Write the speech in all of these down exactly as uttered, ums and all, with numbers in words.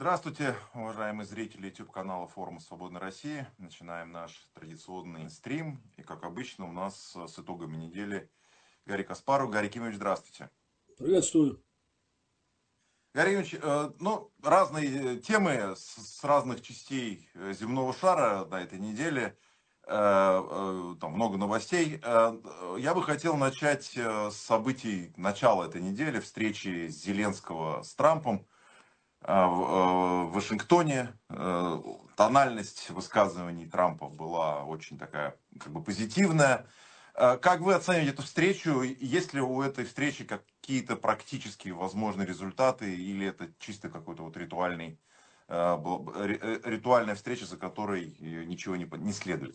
Здравствуйте, уважаемые зрители YouTube-канала Форума Свободной России. Начинаем наш традиционный стрим. И, как обычно, у нас с итогами недели Гарри Каспаров. Гарри Кимович, здравствуйте. Приветствую. Гарри Кимович, э, ну, разные темы с, с разных частей земного шара на этой неделе. Э, э, там много новостей. Э, я бы хотел начать э, с событий начала этой недели, встречи Зеленского с Трампом в Вашингтоне. Тональность высказываний Трампа была очень такая как бы позитивная. Как вы оцениваете эту встречу? Есть ли у этой встречи какие-то практические возможные результаты, или это чисто какой-то вот ритуальный, ритуальная встреча, за которой ничего не, не следует?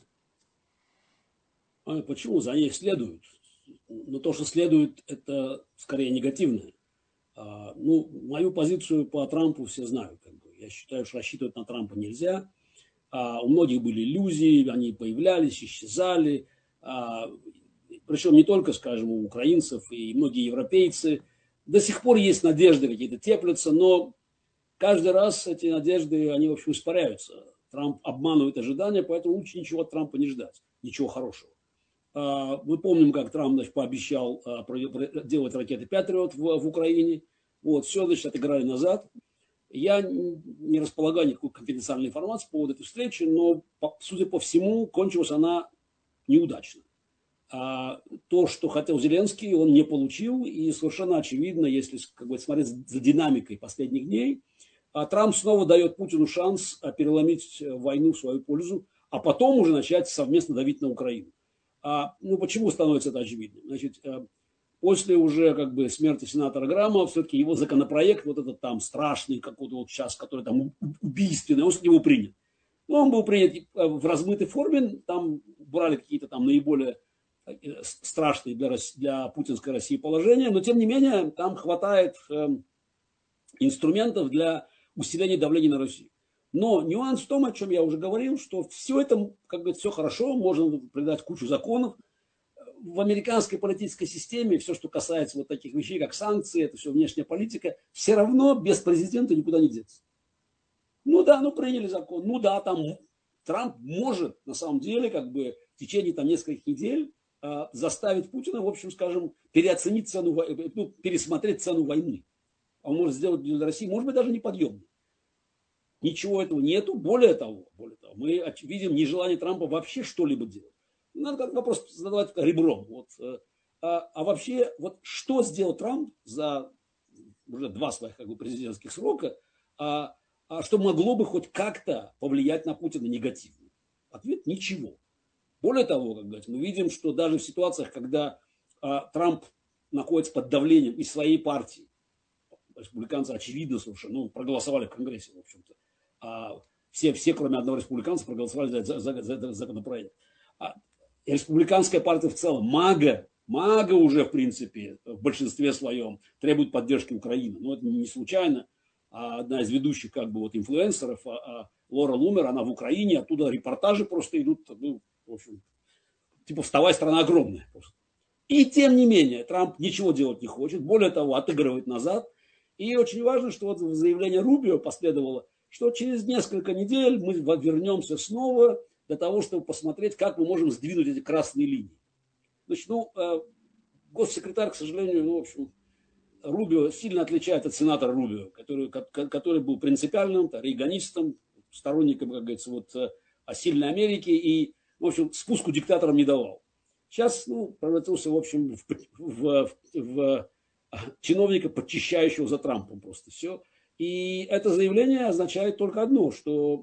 А почему за ней следует? Но то, что следует, это скорее негативное. А, ну, мою позицию по Трампу все знают. Как бы. Я считаю, что рассчитывать на Трампа нельзя. А, у многих были иллюзии, они появлялись, исчезали. А, причем не только, скажем, у украинцев и многие европейцы. До сих пор есть надежды какие-то теплятся, но каждый раз эти надежды, они, в общем, испаряются. Трамп обманывает ожидания, поэтому лучше ничего от Трампа не ждать, ничего хорошего. Мы помним, как Трамп, значит, пообещал делать ракеты Патриот в, в Украине. Вот, все, значит, отыграли назад. Я не располагаю никакой конфиденциальной информации по поводу этой встречи, но, судя по всему, кончилась она неудачно. А то, что хотел Зеленский, он не получил. И совершенно очевидно, если как бы, смотреть за динамикой последних дней, Трамп снова дает Путину шанс переломить войну в свою пользу, а потом уже начать совместно давить на Украину. А, ну, почему становится это очевидным? Значит, после уже как бы смерти сенатора Грамма, все-таки его законопроект, вот этот там страшный какой-то вот сейчас, который там убийственный, он все-таки его принят. Но он был принят в размытой форме, там брали какие-то там наиболее страшные для, для путинской России положения, но тем не менее там хватает э, инструментов для усиления давления на Россию. Но нюанс в том, о чем я уже говорил, что все это, как бы, все хорошо, можно придать кучу законов. В американской политической системе все, что касается вот таких вещей, как санкции, это все внешняя политика, все равно без президента никуда не деться. Ну да, ну приняли закон, ну да, там Трамп может на самом деле как бы в течение там нескольких недель э, заставить Путина, в общем, скажем, переоценить цену, ну, пересмотреть цену войны. Он может сделать для России, может быть, даже неподъемной. Ничего этого нету. Более того, более того, мы видим нежелание Трампа вообще что-либо делать. Надо как вопрос задавать ребром. Вот, а, а вообще, вот что сделал Трамп за уже два своих как бы, президентских срока, а, а что могло бы хоть как-то повлиять на Путина негативно? Ответ – ничего. Более того, как говорится, мы видим, что даже в ситуациях, когда а, Трамп находится под давлением из своей партии, республиканцы, очевидно, совершенно, ну, проголосовали в Конгрессе, в общем-то. А все, все, кроме одного республиканца, проголосовали за, за, за, за этот законопроект. А республиканская партия в целом, МАГА, МАГА уже, в принципе, в большинстве своем требует поддержки Украины. Но это не случайно. А одна из ведущих, как бы, вот, инфлюенсеров, а, а, Лора Лумер, она в Украине, оттуда репортажи просто идут, ну, в общем, типа, вставай, страна огромная. Просто. И тем не менее, Трамп ничего делать не хочет, более того, отыгрывает назад. И очень важно, что вот заявление Рубио последовало, что через несколько недель мы вернемся снова для того, чтобы посмотреть, как мы можем сдвинуть эти красные линии. Значит, ну, госсекретарь, к сожалению, ну, в общем, Рубио сильно отличается от сенатора Рубио, который, который был принципиальным, рейганистом, сторонником, как говорится, вот, сильной Америки и, в общем, спуску диктаторам не давал. Сейчас, ну, превратился, в общем, в, в, в, в чиновника, подчищающего за Трампом просто все. И это заявление означает только одно, что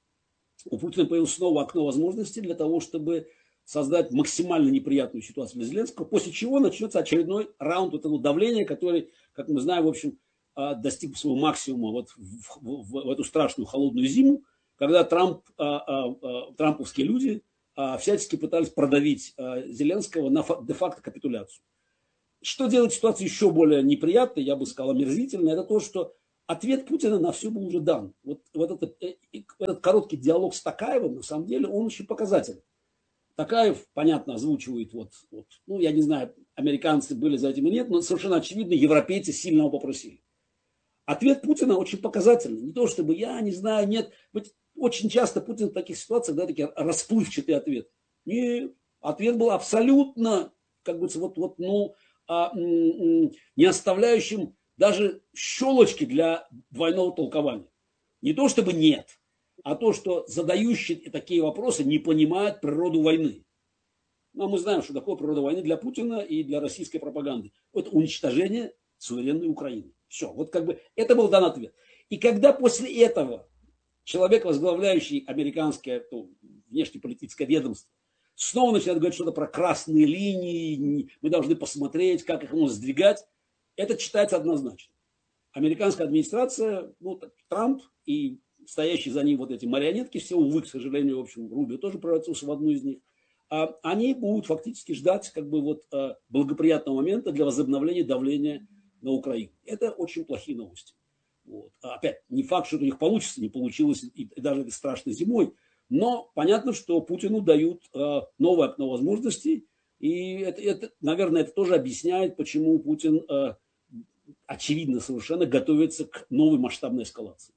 у Путина появилось снова окно возможностей для того, чтобы создать максимально неприятную ситуацию для Зеленского, после чего начнется очередной раунд этого давления, который, как мы знаем, в общем, достиг своего максимума вот в, в, в эту страшную холодную зиму, когда Трамп, трамповские люди всячески пытались продавить Зеленского на де-факто капитуляцию. Что делает ситуацию еще более неприятной, я бы сказал, омерзительной, это то, что ответ Путина на все был уже дан. Вот, вот этот, этот короткий диалог с Токаевым, на самом деле, он очень показательный. Токаев, понятно, озвучивает, вот, вот, ну, я не знаю, американцы были за этим или нет, но совершенно очевидно, европейцы сильно его попросили. Ответ Путина очень показательный. Не то чтобы я не знаю, нет. Ведь очень часто Путин в таких ситуациях дает такие расплывчатые ответы. Нет, ответ был абсолютно, как бы, вот, вот, ну, а, не оставляющим даже щелочки для двойного толкования. Не то чтобы нет, а то, что задающие такие вопросы не понимают природу войны. Ну, а мы знаем, что такое природа войны для Путина и для российской пропаганды. Это уничтожение суверенной Украины. Все, вот как бы это был дан ответ. И когда после этого человек, возглавляющий американское ну, внешнеполитическое ведомство, снова начинает говорить что-то про красные линии, мы должны посмотреть, как их можно сдвигать, это читается однозначно. Американская администрация, ну, Трамп и стоящие за ним вот эти марионетки, все, увы, к сожалению, в общем, Рубио тоже превратился в одну из них, они будут фактически ждать как бы вот благоприятного момента для возобновления давления на Украину. Это очень плохие новости. Вот. Опять, не факт, что у них получится, не получилось и даже этой страшной зимой, но понятно, что Путину дают новое окно возможностей, и это, это, наверное, это тоже объясняет, почему Путин, очевидно совершенно, готовится к новой масштабной эскалации.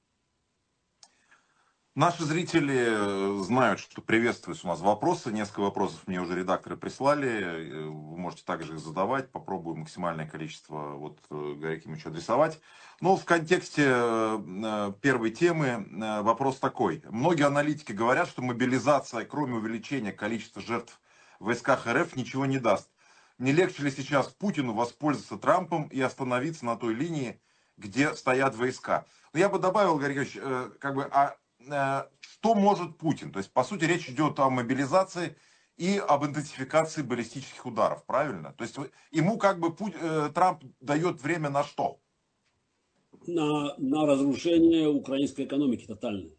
Наши зрители знают, что приветствуются у нас вопросы. Несколько вопросов мне уже редакторы прислали. Вы можете также их задавать. Попробую максимальное количество вот Гарри Акимовичу адресовать. Но в контексте первой темы вопрос такой. Многие аналитики говорят, что мобилизация, кроме увеличения количества жертв в войсках РФ, ничего не даст. Не легче ли сейчас Путину воспользоваться Трампом и остановиться на той линии, где стоят войска? Но я бы добавил, Гарри Акимович, как бы, а что может Путин? То есть, по сути, речь идет о мобилизации и об интенсификации баллистических ударов, правильно? То есть, ему как бы Трамп дает время на что? На, на разрушение украинской экономики тотальное.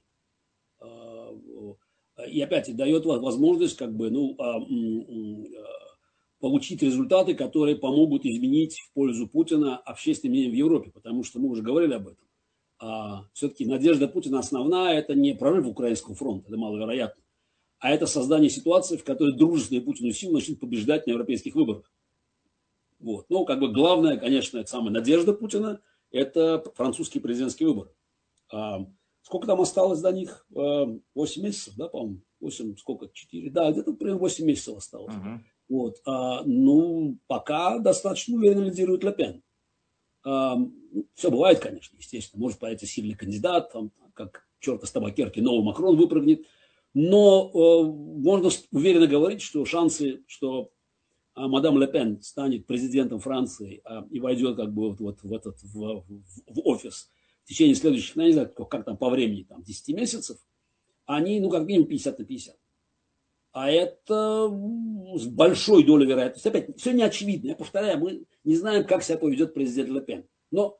И опять дает возможность как бы, ну, получить результаты, которые помогут изменить в пользу Путина общественное мнение в Европе. Потому что мы уже говорили об этом. А все-таки надежда Путина основная – это не прорыв украинского фронта, это маловероятно, а это создание ситуации, в которой дружественные Путину силы начнут побеждать на европейских выборах. Вот. Но как бы главная, конечно, это самая надежда Путина – это французские президентские выборы. А сколько там осталось до них? восемь месяцев, да, по-моему? восемь, сколько? четыре? Да, где-то примерно восемь месяцев осталось. Uh-huh. Вот. А, ну, пока достаточно уверенно лидирует Ле Пен. Все бывает, конечно, естественно. Может появиться сильный кандидат, там, как черта с табакерки, новый Макрон выпрыгнет. Но э, можно уверенно говорить, что шансы, что э, мадам Ле Пен станет президентом Франции э, и войдет как бы вот, вот в, этот, в, в, в офис в течение следующих, ну, не знаю, как, как там по времени, там, десять месяцев, они, ну, как минимум пятьдесят на пятьдесят. А это с большой долей вероятности. Опять, все не очевидно. Я повторяю, мы не знаем, как себя поведет президент Ле Пен. Но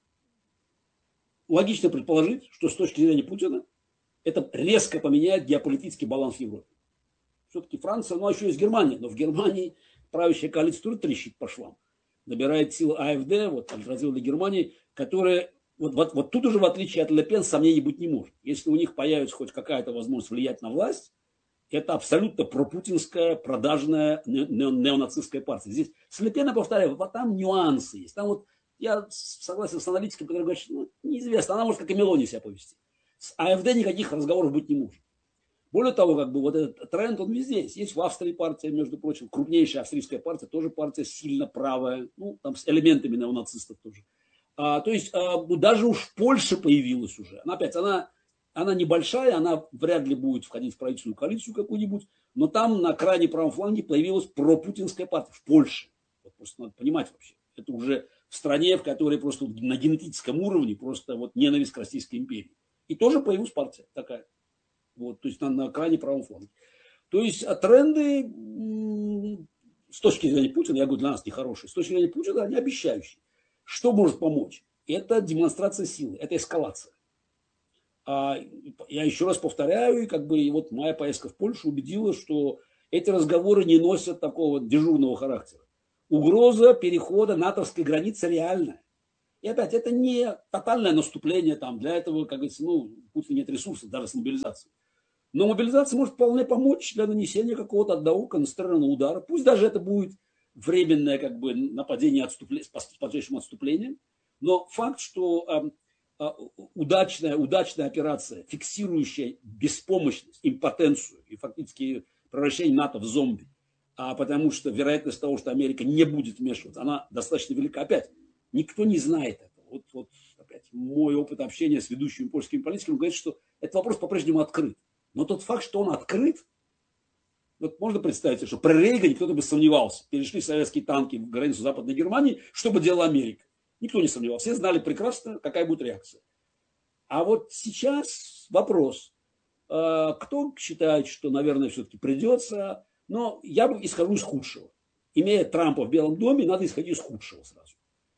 логично предположить, что с точки зрения Путина это резко поменяет геополитический баланс в Европе. Все-таки Франция, ну а еще есть Германия. Но в Германии правящая коалиция тоже трещит по швам. Набирает силы АФД, вот альтернативной Германии, которая вот, вот, вот тут уже, в отличие от Ле Пен, сомнений быть не может. Если у них появится хоть какая-то возможность влиять на власть, это абсолютно пропутинская, продажная, неонацистская партия. Здесь с Ле Пен, я повторяю, вот там нюансы есть. Там вот, я согласен с аналитиком, который говорит, что ну, неизвестно, она может как и Мелони себя повести. С АФД никаких разговоров быть не может. Более того, как бы вот этот тренд, он везде есть. Есть в Австрии партия, между прочим, крупнейшая австрийская партия, тоже партия сильно правая, ну, там с элементами неонацистов тоже. А, то есть, а, ну, даже уж в Польше появилась уже. Она опять, она... Она небольшая, она вряд ли будет входить в правительственную коалицию какую-нибудь, но там на крайне правом фланге появилась пропутинская партия в Польше. Вот просто надо понимать вообще. Это уже в стране, в которой просто на генетическом уровне просто вот ненависть к Российской империи. И тоже появилась партия такая. Вот, то есть на, на крайне правом фланге. То есть а тренды с точки зрения Путина, я говорю, для нас нехорошие, с точки зрения Путина они обещающие. Что может помочь? Это демонстрация силы, это эскалация. Я еще раз повторяю, и как бы и вот моя поездка в Польшу убедила, что эти разговоры не носят такого дежурного характера. Угроза перехода натовской границы реальная. И опять, это не тотальное наступление, там, для этого, как говорится, ну, у Путина нет ресурсов даже с мобилизацией. Но мобилизация может вполне помочь для нанесения какого-то одного концентрированного удара. Пусть даже это будет временное как бы, нападение отступление, с последующим отступлением. Но факт, что э, э, удачная, удачная операция, фиксирующая беспомощность, импотенцию и фактически превращение НАТО в зомби, а потому что вероятность того, что Америка не будет вмешиваться, она достаточно велика. Опять, никто не знает этого. Вот, вот опять, мой опыт общения с ведущими польскими политиками говорит, что этот вопрос по-прежнему открыт. Но тот факт, что он открыт, вот можно представить, что при Рейгане кто-то бы сомневался. Перешли советские танки в границу Западной Германии, что бы делала Америка. Никто не сомневался. Все знали прекрасно, какая будет реакция. А вот сейчас вопрос. Кто считает, что, наверное, все-таки придется. Но я бы исхожу из худшего. Имея Трампа в Белом доме, надо исходить из худшего сразу.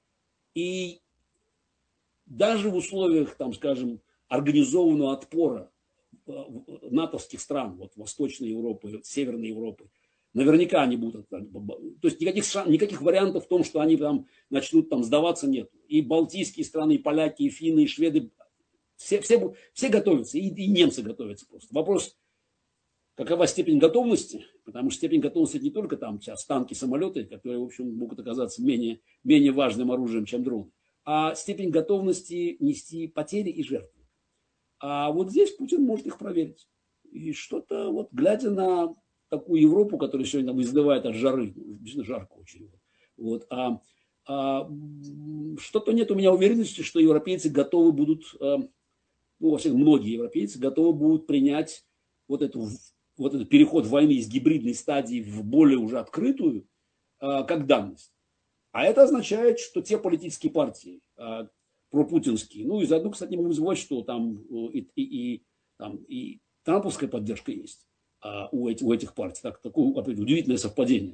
И даже в условиях, там, скажем, организованного отпора натовских стран, вот Восточной Европы, Северной Европы, наверняка они будут. То есть никаких, никаких вариантов в том, что они там начнут там сдаваться, нет. И балтийские страны, и поляки, и финны, и шведы, все, все, все готовятся, и, и немцы готовятся просто. Вопрос, какова степень готовности, потому что степень готовности не только там сейчас танки, самолеты, которые, в общем, могут оказаться менее, менее важным оружием, чем дроны, а степень готовности нести потери и жертвы. А вот здесь Путин может их проверить. И что-то, вот глядя на такую Европу, которая сегодня там издывает от жары, действительно жарко очень, вот, а, а, что-то нет у меня уверенности, что европейцы готовы будут, ну, во всяком, многие европейцы готовы будут принять вот, эту, вот этот переход войны из гибридной стадии в более уже открытую, как данность. А это означает, что те политические партии, пропутинские, ну и заодно, кстати, не будем забывать, что там и, и, и, там и трамповская поддержка есть у этих, у этих партий. Так, такое удивительное совпадение.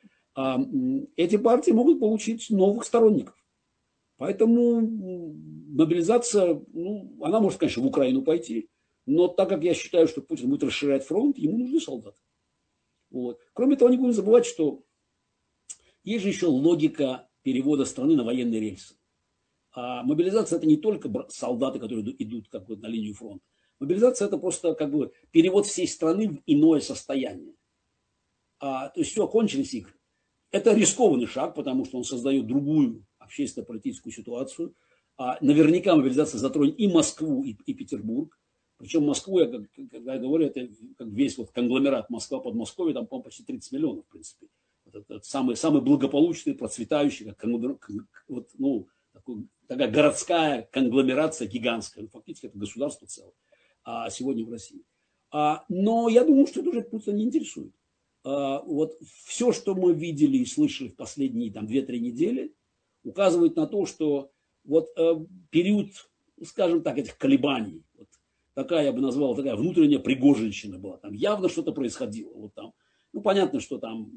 Эти партии могут получить новых сторонников. Поэтому мобилизация, ну, она может, конечно, в Украину пойти, но так как я считаю, что Путин будет расширять фронт, ему нужны солдаты. Вот. Кроме того, не будем забывать, что есть же еще логика перевода страны на военные рельсы. А мобилизация — это не только солдаты, которые идут как бы на линию фронта. Мобилизация — это просто как бы перевод всей страны в иное состояние. А, то есть все, кончились игры. Это рискованный шаг, потому что он создает другую общественно-политическую ситуацию. А наверняка мобилизация затронет и Москву, и, и Петербург. Причем Москву, я, как, когда я говорю, это как весь вот конгломерат Москва, Подмосковье, там, по-моему, почти тридцать миллионов, в принципе. Вот это, это самый, самый благополучный, процветающий, как, вот, ну, такой, такая городская конгломерация гигантская. Ну, фактически это государство целое. А сегодня в России. А, но я думаю, что это уже Путина не интересует. А, вот все, что мы видели и слышали в последние там две-три недели, указывает на то, что вот э, период, скажем так, этих колебаний, вот такая, я бы назвал, такая внутренняя пригожинщина была. Там явно что-то происходило. Вот там, ну, понятно, что там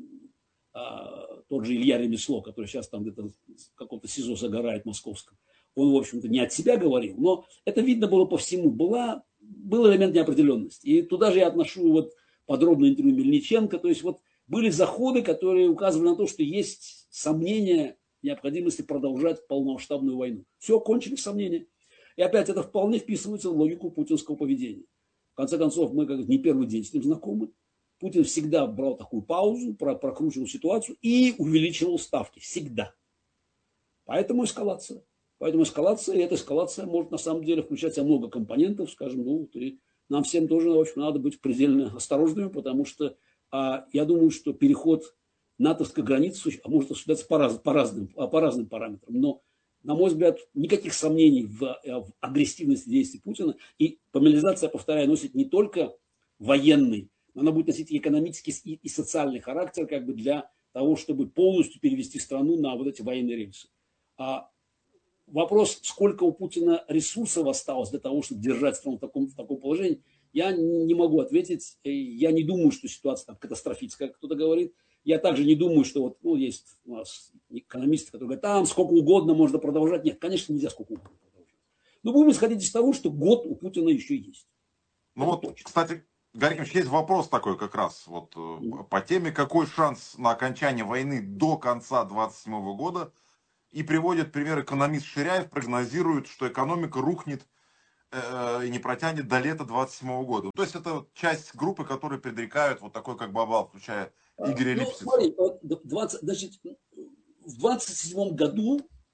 а, тот же Илья Ремесло, который сейчас там где-то в каком-то СИЗО загорает московском, он, в общем-то, не от себя говорил, но это видно было по всему. Была, был элемент неопределенности. И туда же я отношу вот подробное интервью Мельниченко. То есть вот были заходы, которые указывали на то, что есть сомнения необходимости продолжать полномасштабную войну. Все, кончились сомнения. И опять это вполне вписывается в логику путинского поведения. В конце концов, мы как не первый день с ним знакомы. Путин всегда брал такую паузу, прокручивал ситуацию и увеличивал ставки. Всегда. Поэтому эскалация. Поэтому эскалация, и эта эскалация может на самом деле включать в себя много компонентов, скажем, ну, и нам всем тоже, в общем, надо быть предельно осторожными, потому что а, я думаю, что переход натовской границы может осуществляться по, раз, по, разным, по разным параметрам. Но, на мой взгляд, никаких сомнений в, в агрессивности действий Путина. И мобилизация, повторяю, носит не только военный, но она будет носить и экономический, и, и социальный характер как бы для того, чтобы полностью перевести страну на вот эти военные рельсы. А вопрос, сколько у Путина ресурсов осталось для того, чтобы держать страну в таком, в таком положении, я не могу ответить. Я не думаю, что ситуация там катастрофическая, как кто-то говорит. Я также не думаю, что вот, ну, есть у нас экономисты, которые говорят, там сколько угодно можно продолжать. Нет, конечно, нельзя сколько угодно продолжать. Но будем исходить из того, что год у Путина еще есть. Ну это вот, точно. Кстати, Гарри Ильич, есть вопрос такой как раз вот mm. по теме, какой шанс на окончание войны до конца двадцать седьмого года. И приводит пример экономист Ширяев, прогнозирует, что экономика рухнет э, и не протянет до лета двадцать седьмого года. То есть это часть группы, которые предрекают вот такой как бабал, включая Игоря ну, Липсица. Смотри, двадцать, значит, в двадцать седьмом году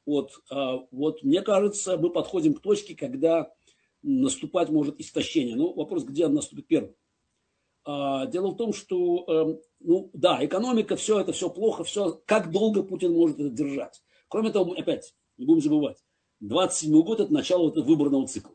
Вот, а, вот мне кажется, мы подходим к точке, когда наступать может истощение. Ну, вопрос, где оно наступит первым. А, дело в том, что, э, ну, да, экономика, все это, все плохо, все, как долго Путин может это держать. Кроме того, опять, не будем забывать, двадцать седьмой год – это начало вот этого выборного цикла.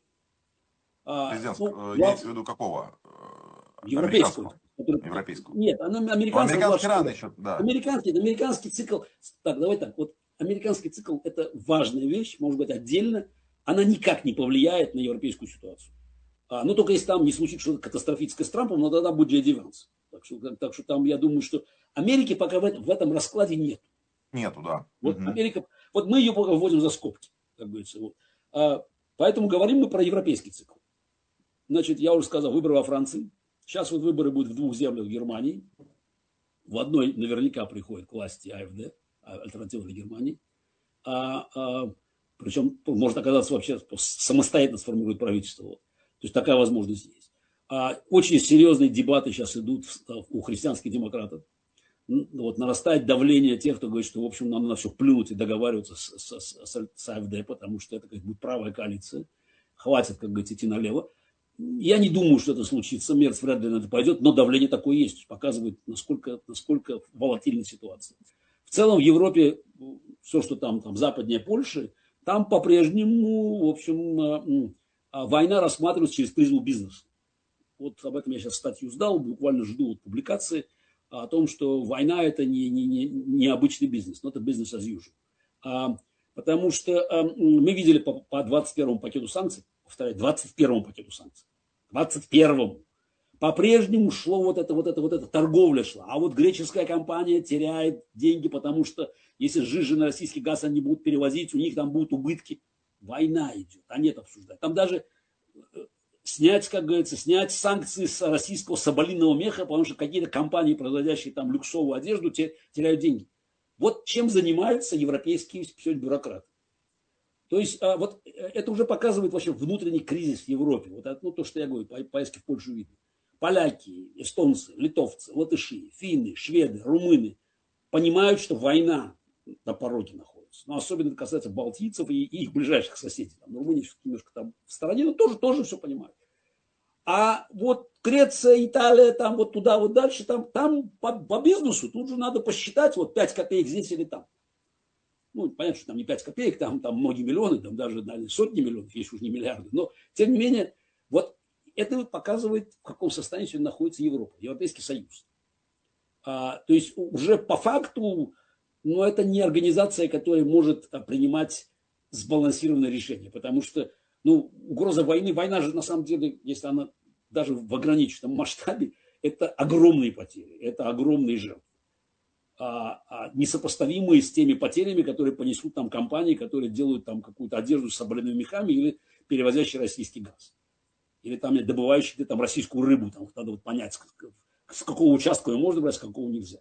А, ну, Президентского, имеется в двадцать виду какого? Э, европейского. Американского? Который, Европейского. нет, она, Ну, американского американский двадцать рано шестого. еще, да. Американский, американский цикл, так, давай так, вот американский цикл – это важная вещь, может быть, отдельно, она никак не повлияет на европейскую ситуацию. А, ну, только если там не случится что-то катастрофическое с Трампом, но тогда будет Джей Ди Ванс. Так что, так что там, я думаю, что Америки пока в, в этом раскладе нет. Нету, да. Вот Угу. Америка, вот мы ее пока вводим за скобки, как говорится. Вот. А, поэтому говорим мы про европейский цикл. Значит, я уже сказал, выборы во Франции. Сейчас вот выборы будут в двух землях в Германии. В одной наверняка приходит к власти АФД, альтернативной Германии. А, а, причем может оказаться вообще самостоятельно сформирует правительство. Вот. То есть такая возможность есть. А, очень серьезные дебаты сейчас идут у христианских демократов. Вот, нарастает давление тех, кто говорит, что, в общем, нам надо все плюнуть и договариваться с, с, с, с АФД, потому что это как будет правая коалиция. Хватит, как говорится, идти налево. Я не думаю, что это случится. Мерц вряд ли на это пойдет, но давление такое есть. Показывает, насколько, насколько волатильна ситуация. В целом в Европе все, что там, там западнее Польши, там по-прежнему, в общем, война рассматривается через призму бизнеса. Вот об этом я сейчас статью сдал, буквально жду вот публикации о том, что война это не, не, не, не обычный бизнес, но это бизнес as usual. А, потому что а, мы видели по, по двадцать первому пакету санкций, повторяю, двадцать первому пакету санкций, двадцать первому, по-прежнему шло вот это, вот это, вот это, торговля шла. А вот греческая компания теряет деньги, потому что если сжиженный российский газ они будут перевозить, у них там будут убытки. Война идет, а нет обсуждать. Там даже снять, как говорится, снять санкции с российского соболиного меха, потому что какие-то компании, производящие там люксовую одежду, теряют деньги. Вот чем занимаются европейские бюрократы. То есть вот это уже показывает вообще внутренний кризис в Европе. Вот это, ну, то, что я говорю, поездки в Польшу видно. Поляки, эстонцы, литовцы, латыши, финны, шведы, румыны понимают, что война на пороге находится. Но особенно это касается балтийцев и их ближайших соседей. Там, Румыния все-таки немножко там в стороне, но тоже, тоже все понимают. А вот Греция, Италия, там вот туда, вот дальше, там, там по, по бизнесу тут же надо посчитать, вот пять копеек здесь или там. Ну, понятно, что там не пять копеек, там, там многие миллионы, там даже наверное, сотни миллионов, если уж не миллиарды. Но, тем не менее, вот это показывает, в каком состоянии сегодня находится Европа, Европейский Союз. А, то есть уже по факту, но это не организация, которая может принимать сбалансированное решение, потому что ну, угроза войны, война же на самом деле, если она даже в ограниченном масштабе, это огромные потери, это огромные жертвы, а, а несопоставимые с теми потерями, которые понесут там компании, которые делают там какую-то одежду с соболяными мехами или перевозящие российский газ, или там добывающие там российскую рыбу, там надо вот понять, с какого участка ее можно брать, с какого нельзя.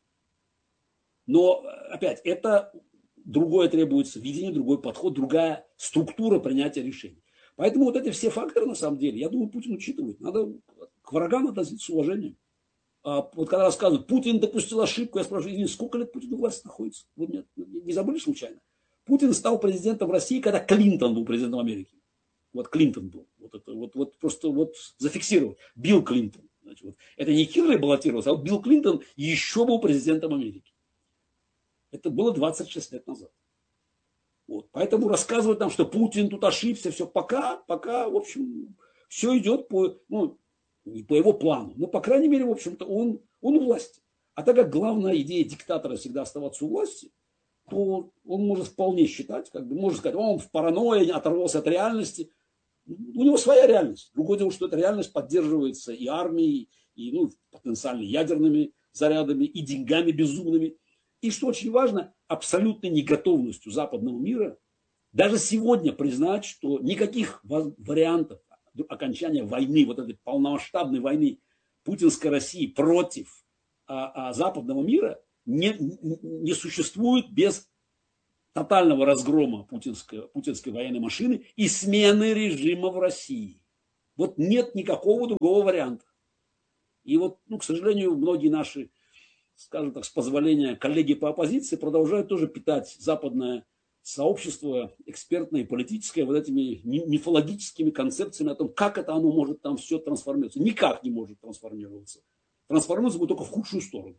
Но, опять, это другое требуется видение, другой подход, другая структура принятия решений. Поэтому вот эти все факторы, на самом деле, я думаю, Путин учитывает. Надо к врагам относиться с уважением. А вот когда рассказывают, Путин допустил ошибку, я спрашиваю, извините, сколько лет Путин у власти находится? Вы меня не забыли случайно? Путин стал президентом России, когда Клинтон был президентом Америки. Вот Клинтон был. Вот это вот, вот просто вот зафиксировать. Билл Клинтон. Значит, вот. Это не Хиллари баллотировался, а вот Билл Клинтон еще был президентом Америки. Это было двадцать шесть лет назад. Вот. Поэтому рассказывать нам, что Путин тут ошибся, все пока, пока, в общем, все идет по, ну, не по его плану. Но, по крайней мере, в общем-то, он, он у власти. А так как главная идея диктатора всегда оставаться у власти, то он может вполне считать, как бы, можно сказать, он в паранойе, оторвался от реальности. У него своя реальность. Другое дело, что эта реальность поддерживается и армией, и ну, потенциально ядерными зарядами, и деньгами безумными. И, что очень важно, абсолютной неготовностью западного мира даже сегодня признать, что никаких вариантов окончания войны, вот этой полномасштабной войны путинской России против а, а, западного мира не, не существует без тотального разгрома путинской, путинской военной машины и смены режима в России. Вот нет никакого другого варианта. И вот, ну, к сожалению, многие наши, скажем так, с позволения коллеги по оппозиции продолжают тоже питать западное сообщество экспертное и политическое вот этими мифологическими концепциями о том, как это оно может там все трансформироваться. Никак не может трансформироваться. Трансформироваться будет только в худшую сторону.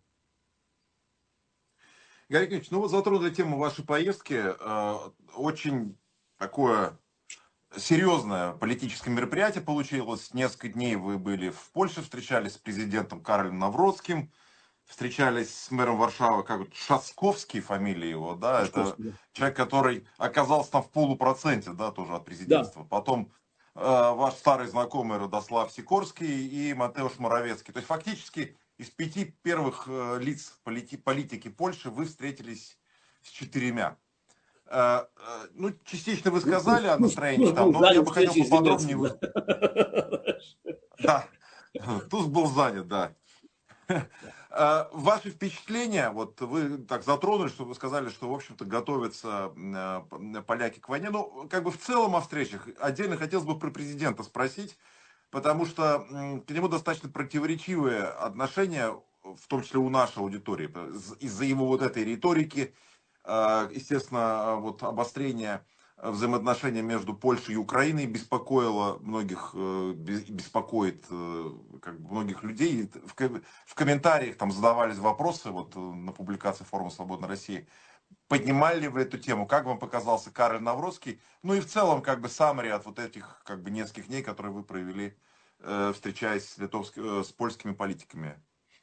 Гарри Евгеньевич, ну вот затронули тему вашей поездки. Э, очень такое серьезное политическое мероприятие получилось. Несколько дней вы были в Польше, встречались с президентом Карлем Навроцким, встречались с мэром Варшавы, как вот Шасковский, фамилия его, да, это Шасковский, да. человек, который оказался там в полупроценте, да, тоже от президентства. Да. Потом э, ваш старый знакомый Радослав Сикорский и Матеуш Моровецкий. То есть фактически из пяти первых э, лиц полити политики Польши вы встретились с четырьмя. Э, э, ну, частично вы сказали о настроении Туз там, был но я занят бы хотел встречей с поподробнее... Зеленским, вы- да. Да, Туз был занят, да. А, Ваши впечатления, вот вы так затронули, что вы сказали, что, в общем-то, готовятся э, поляки к войне. Ну, как бы в целом о встречах отдельно хотелось бы про президента спросить, потому что м, к нему достаточно противоречивые отношения, в том числе у нашей аудитории, из- из-за его вот этой риторики, э, естественно, вот обострение взаимоотношения между Польшей и Украиной беспокоило многих, э, бе- беспокоит э, как бы многих людей. И В, ко- в комментариях там задавались вопросы вот, э, на публикации форума «Свободной России». Поднимали ли вы эту тему? Как вам показался Карл Навроцкий? Ну и в целом, как бы, саммари от вот этих как бы нескольких дней, которые вы провели, э, встречаясь с, литовск- э, с польскими политиками.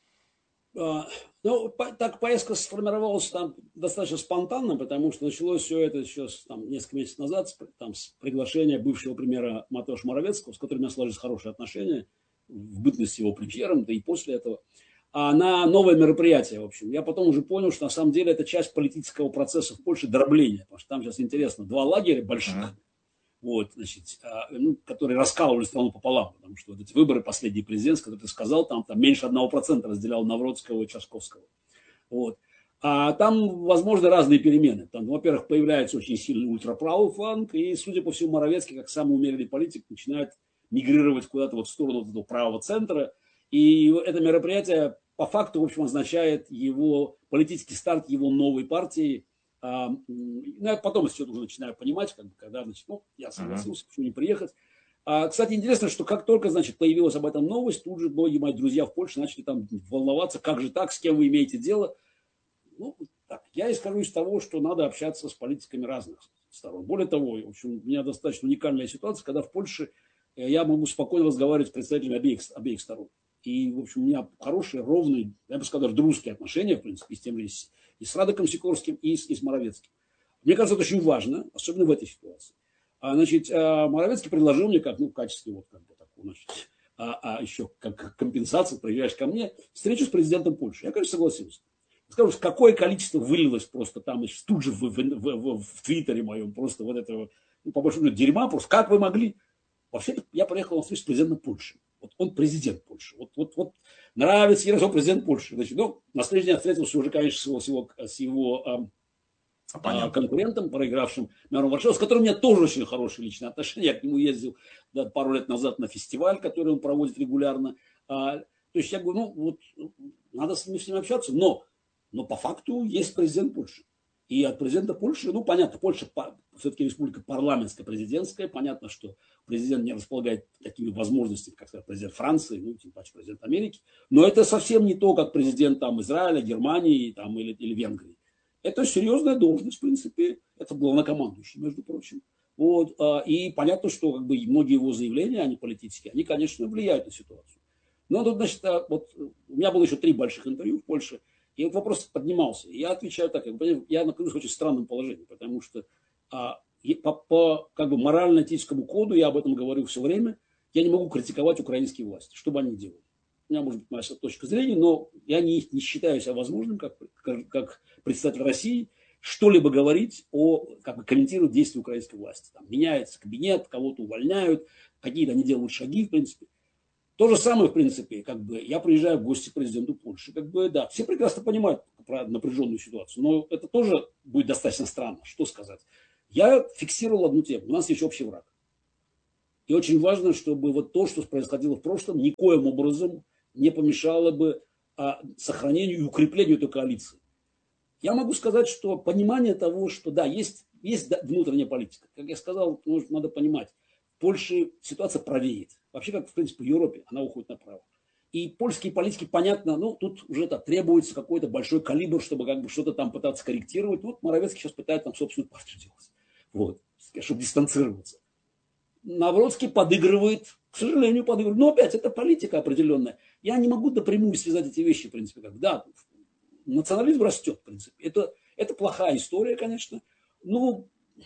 А, Ну, по- так поездка сформировалась там достаточно спонтанно, потому что началось все это еще с, там, несколько месяцев назад, с, там, с приглашения бывшего премьера Матеуша Моровецкого, с которым у меня сложились хорошие отношения в бытность его премьером, да и после этого, а на новое мероприятие, в общем. Я потом уже понял, что на самом деле это часть политического процесса в Польше дробления, потому что там сейчас интересно, два лагеря больших, Мгм. вот, значит, а, ну, которые раскалывали страну пополам, потому что вот эти выборы, последние президентские, которые ты сказал, там, там меньше одного процента разделял Навродского и Часковского. Вот. А там возможны разные перемены. Там, во-первых, появляется очень сильный ультраправый фланг, и, судя по всему, Моровецкий, как самый умеренный политик, начинает мигрировать куда-то вот в сторону вот этого правого центра. И это мероприятие по факту, в общем, означает его политический старт его новой партии. А, ну, я потом все уже начинаю понимать, как бы, когда, значит, ну, я Мгм. согласился, почему не приехать. А, кстати, интересно, что как только, значит, появилась об этом новость, тут же многие мои друзья в Польше начали там волноваться, как же так, с кем вы имеете дело. Ну, так, я исхожу из того, что надо общаться с политиками разных сторон. Более того, в общем, у меня достаточно уникальная ситуация, когда в Польше я могу спокойно разговаривать с представителями обеих, обеих сторон. И, в общем, у меня хорошие, ровные, я бы сказал, даже дружеские отношения, в принципе, с тем же, и с Радоком Сикорским, и с, и с Моровецким. Мне кажется, это очень важно, особенно в этой ситуации. А, значит, Моровецкий предложил мне, как, ну, в качестве вот, как бы, такого, значит, а, а еще как компенсация, проявляешь ко мне, встречу с президентом Польши. Я, конечно, согласился. Скажу, какое количество вылилось просто там тут же в, в, в, в, в Твиттере моем, просто вот этого, ну, по большому счету, дерьма, просто как вы могли? Вообще, я приехал на встречу с президентом Польши. Вот он президент Польши. Вот, вот, вот нравится Ярослав, президент Польши. Значит, ну, на следующий день встретился уже, конечно, с его, с его, с его а, Оппонентом. конкурентом, проигравшим мэром Варшавы, с которым у меня тоже очень хорошие личные отношения. Я к нему ездил да, пару лет назад на фестиваль, который он проводит регулярно. А, то есть я говорю, ну, вот, надо с ним, с ним общаться, но, но по факту есть президент Польши. И от президента Польши, ну, понятно, Польша все-таки республика парламентская, президентская. Понятно, что президент не располагает такими возможностями, как сказать, президент Франции, ну, тем паче президент Америки. Но это совсем не то, как президент там, Израиля, Германии там, или, или Венгрии. Это серьезная должность, в принципе. Это главнокомандующий, между прочим. Вот. И понятно, что как бы, многие его заявления, они политические, они, конечно, влияют на ситуацию. Но тут, значит, вот, у меня было еще три больших интервью в Польше, и вот вопрос поднимался. И я отвечаю так, я нахожусь в очень странном положении, потому что а, по, по как бы, морально-этическому коду, я об этом говорю все время, я не могу критиковать украинские власти, что бы они ни делали. У меня, может быть, моя точка зрения, но я не, не считаю себя возможным, как, как, как представитель России, что-либо говорить о, как бы комментировать действия украинской власти. Там меняется кабинет, кого-то увольняют, какие-то они делают шаги, в принципе. То же самое, в принципе, как бы я приезжаю в гости к президенту Польши. Как бы, да, все прекрасно понимают про напряженную ситуацию, но это тоже будет достаточно странно, что сказать. Я фиксировал одну тему. У нас есть общий враг. И очень важно, чтобы вот то, что происходило в прошлом, никоим образом не помешало бы а, сохранению и укреплению этой коалиции. Я могу сказать, что понимание того, что да, есть есть внутренняя политика. Как я сказал, может, надо понимать, в Польше ситуация правеет. Вообще, как в принципе в Европе, она уходит направо. И польские политики, понятно, ну, тут уже так, требуется какой-то большой калибр, чтобы как бы что-то там пытаться корректировать. Вот Моровецкий сейчас пытается там собственную партию делать. Вот, чтобы дистанцироваться. Навродский подыгрывает, к сожалению, подыгрывает. Но опять, это политика определенная. Я не могу напрямую связать эти вещи, в принципе. Как, да, национализм растет, в принципе. Это, это плохая история, конечно. Но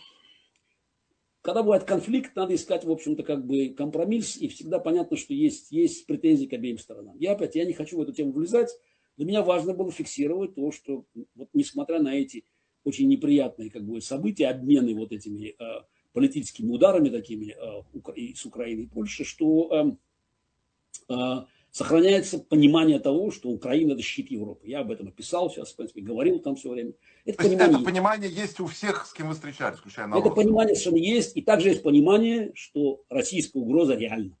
когда бывает конфликт, надо искать, в общем-то, как бы компромисс. И всегда понятно, что есть, есть претензии к обеим сторонам. Я опять, я не хочу в эту тему влезать. Для меня важно было фиксировать то, что, вот, несмотря на эти очень неприятные как бы, события, обмены вот этими э, политическими ударами такими э, с Украиной и Польшей, что э, э, сохраняется понимание того, что Украина – это щит Европы. Я об этом написал сейчас, в принципе, говорил там все время. Это То есть понимание, это понимание есть у всех, с кем вы встречались, включая это Навродского? понимание совершенно есть. И также есть понимание, что российская угроза реальна.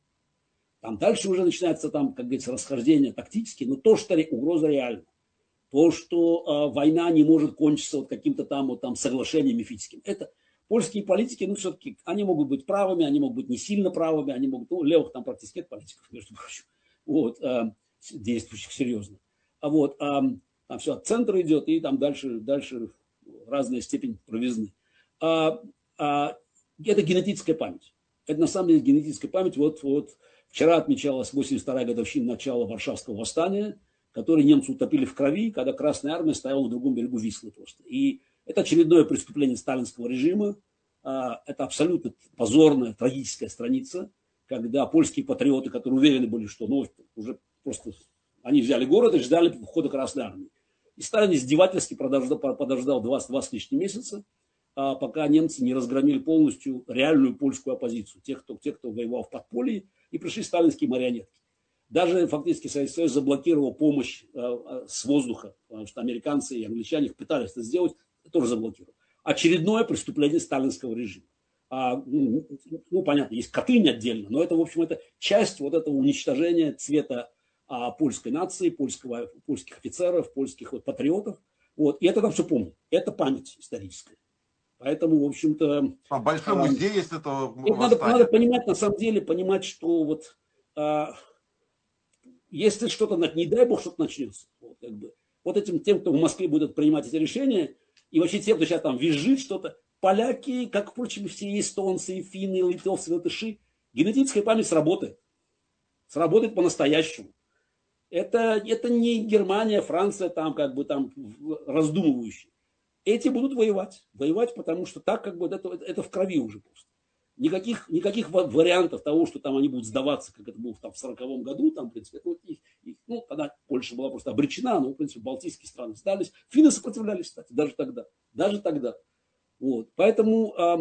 Там дальше уже начинается, там, как говорится, расхождение тактически, но то, что угроза реальна. То, что э, война не может кончиться вот каким-то там, вот, там соглашением мифическим. Это польские политики, ну, все-таки, они могут быть правыми, они могут быть не сильно правыми, они могут, ну, левых там практически нет политиков, между прочим, вот, э, действующих серьезно. А вот, э, там все от центра идет, и там дальше, дальше разная степень провизны. А, а, это генетическая память. Это на самом деле генетическая память. Вот, вот вчера отмечалась восемьдесят вторая годовщина начала Варшавского восстания, который немцы утопили в крови, когда Красная Армия стояла на другом берегу Вислы просто. И это очередное преступление сталинского режима. Это абсолютно позорная, трагическая страница, когда польские патриоты, которые уверены были, что ну, уже просто они взяли город и ждали входа Красной Армии. И Сталин издевательски подождал, подождал два, два с лишним месяца, пока немцы не разгромили полностью реальную польскую оппозицию, тех, кто, тех, кто воевал в подполье, и пришли сталинские марионетки. Даже фактически Советский Союз заблокировал помощь э, с воздуха, потому что американцы и англичане пытались это сделать, тоже заблокировал. Очередное преступление сталинского режима. А, ну, ну, понятно, есть Катынь отдельно, но это, в общем, это часть вот этого уничтожения цвета а, польской нации, польского, польских офицеров, польских вот, патриотов. Вот. И это там все помнит. Это память историческая. Поэтому, в общем-то... А большой а, музей есть этого надо, надо понимать, на самом деле, понимать, что вот... А, если что-то, не дай бог, что-то начнется. Вот, как бы. Вот этим тем, кто в Москве будет принимать эти решения, и вообще тем, кто сейчас там визжит что-то, поляки, как, впрочем, все эстонцы, финны, литовцы, латыши, генетическая память сработает. Сработает по-настоящему. Это, это не Германия, Франция, там, как бы, там, раздумывающие. Эти будут воевать. Воевать, потому что так, как бы, это, это в крови уже просто. Никаких, никаких вариантов того, что там они будут сдаваться, как это было там, в сороковом году, там, в принципе, это, их, их, ну, тогда Польша была просто обречена, но, в принципе, балтийские страны сдались. Финны сопротивлялись, кстати, даже тогда. Даже тогда. Вот. Поэтому а,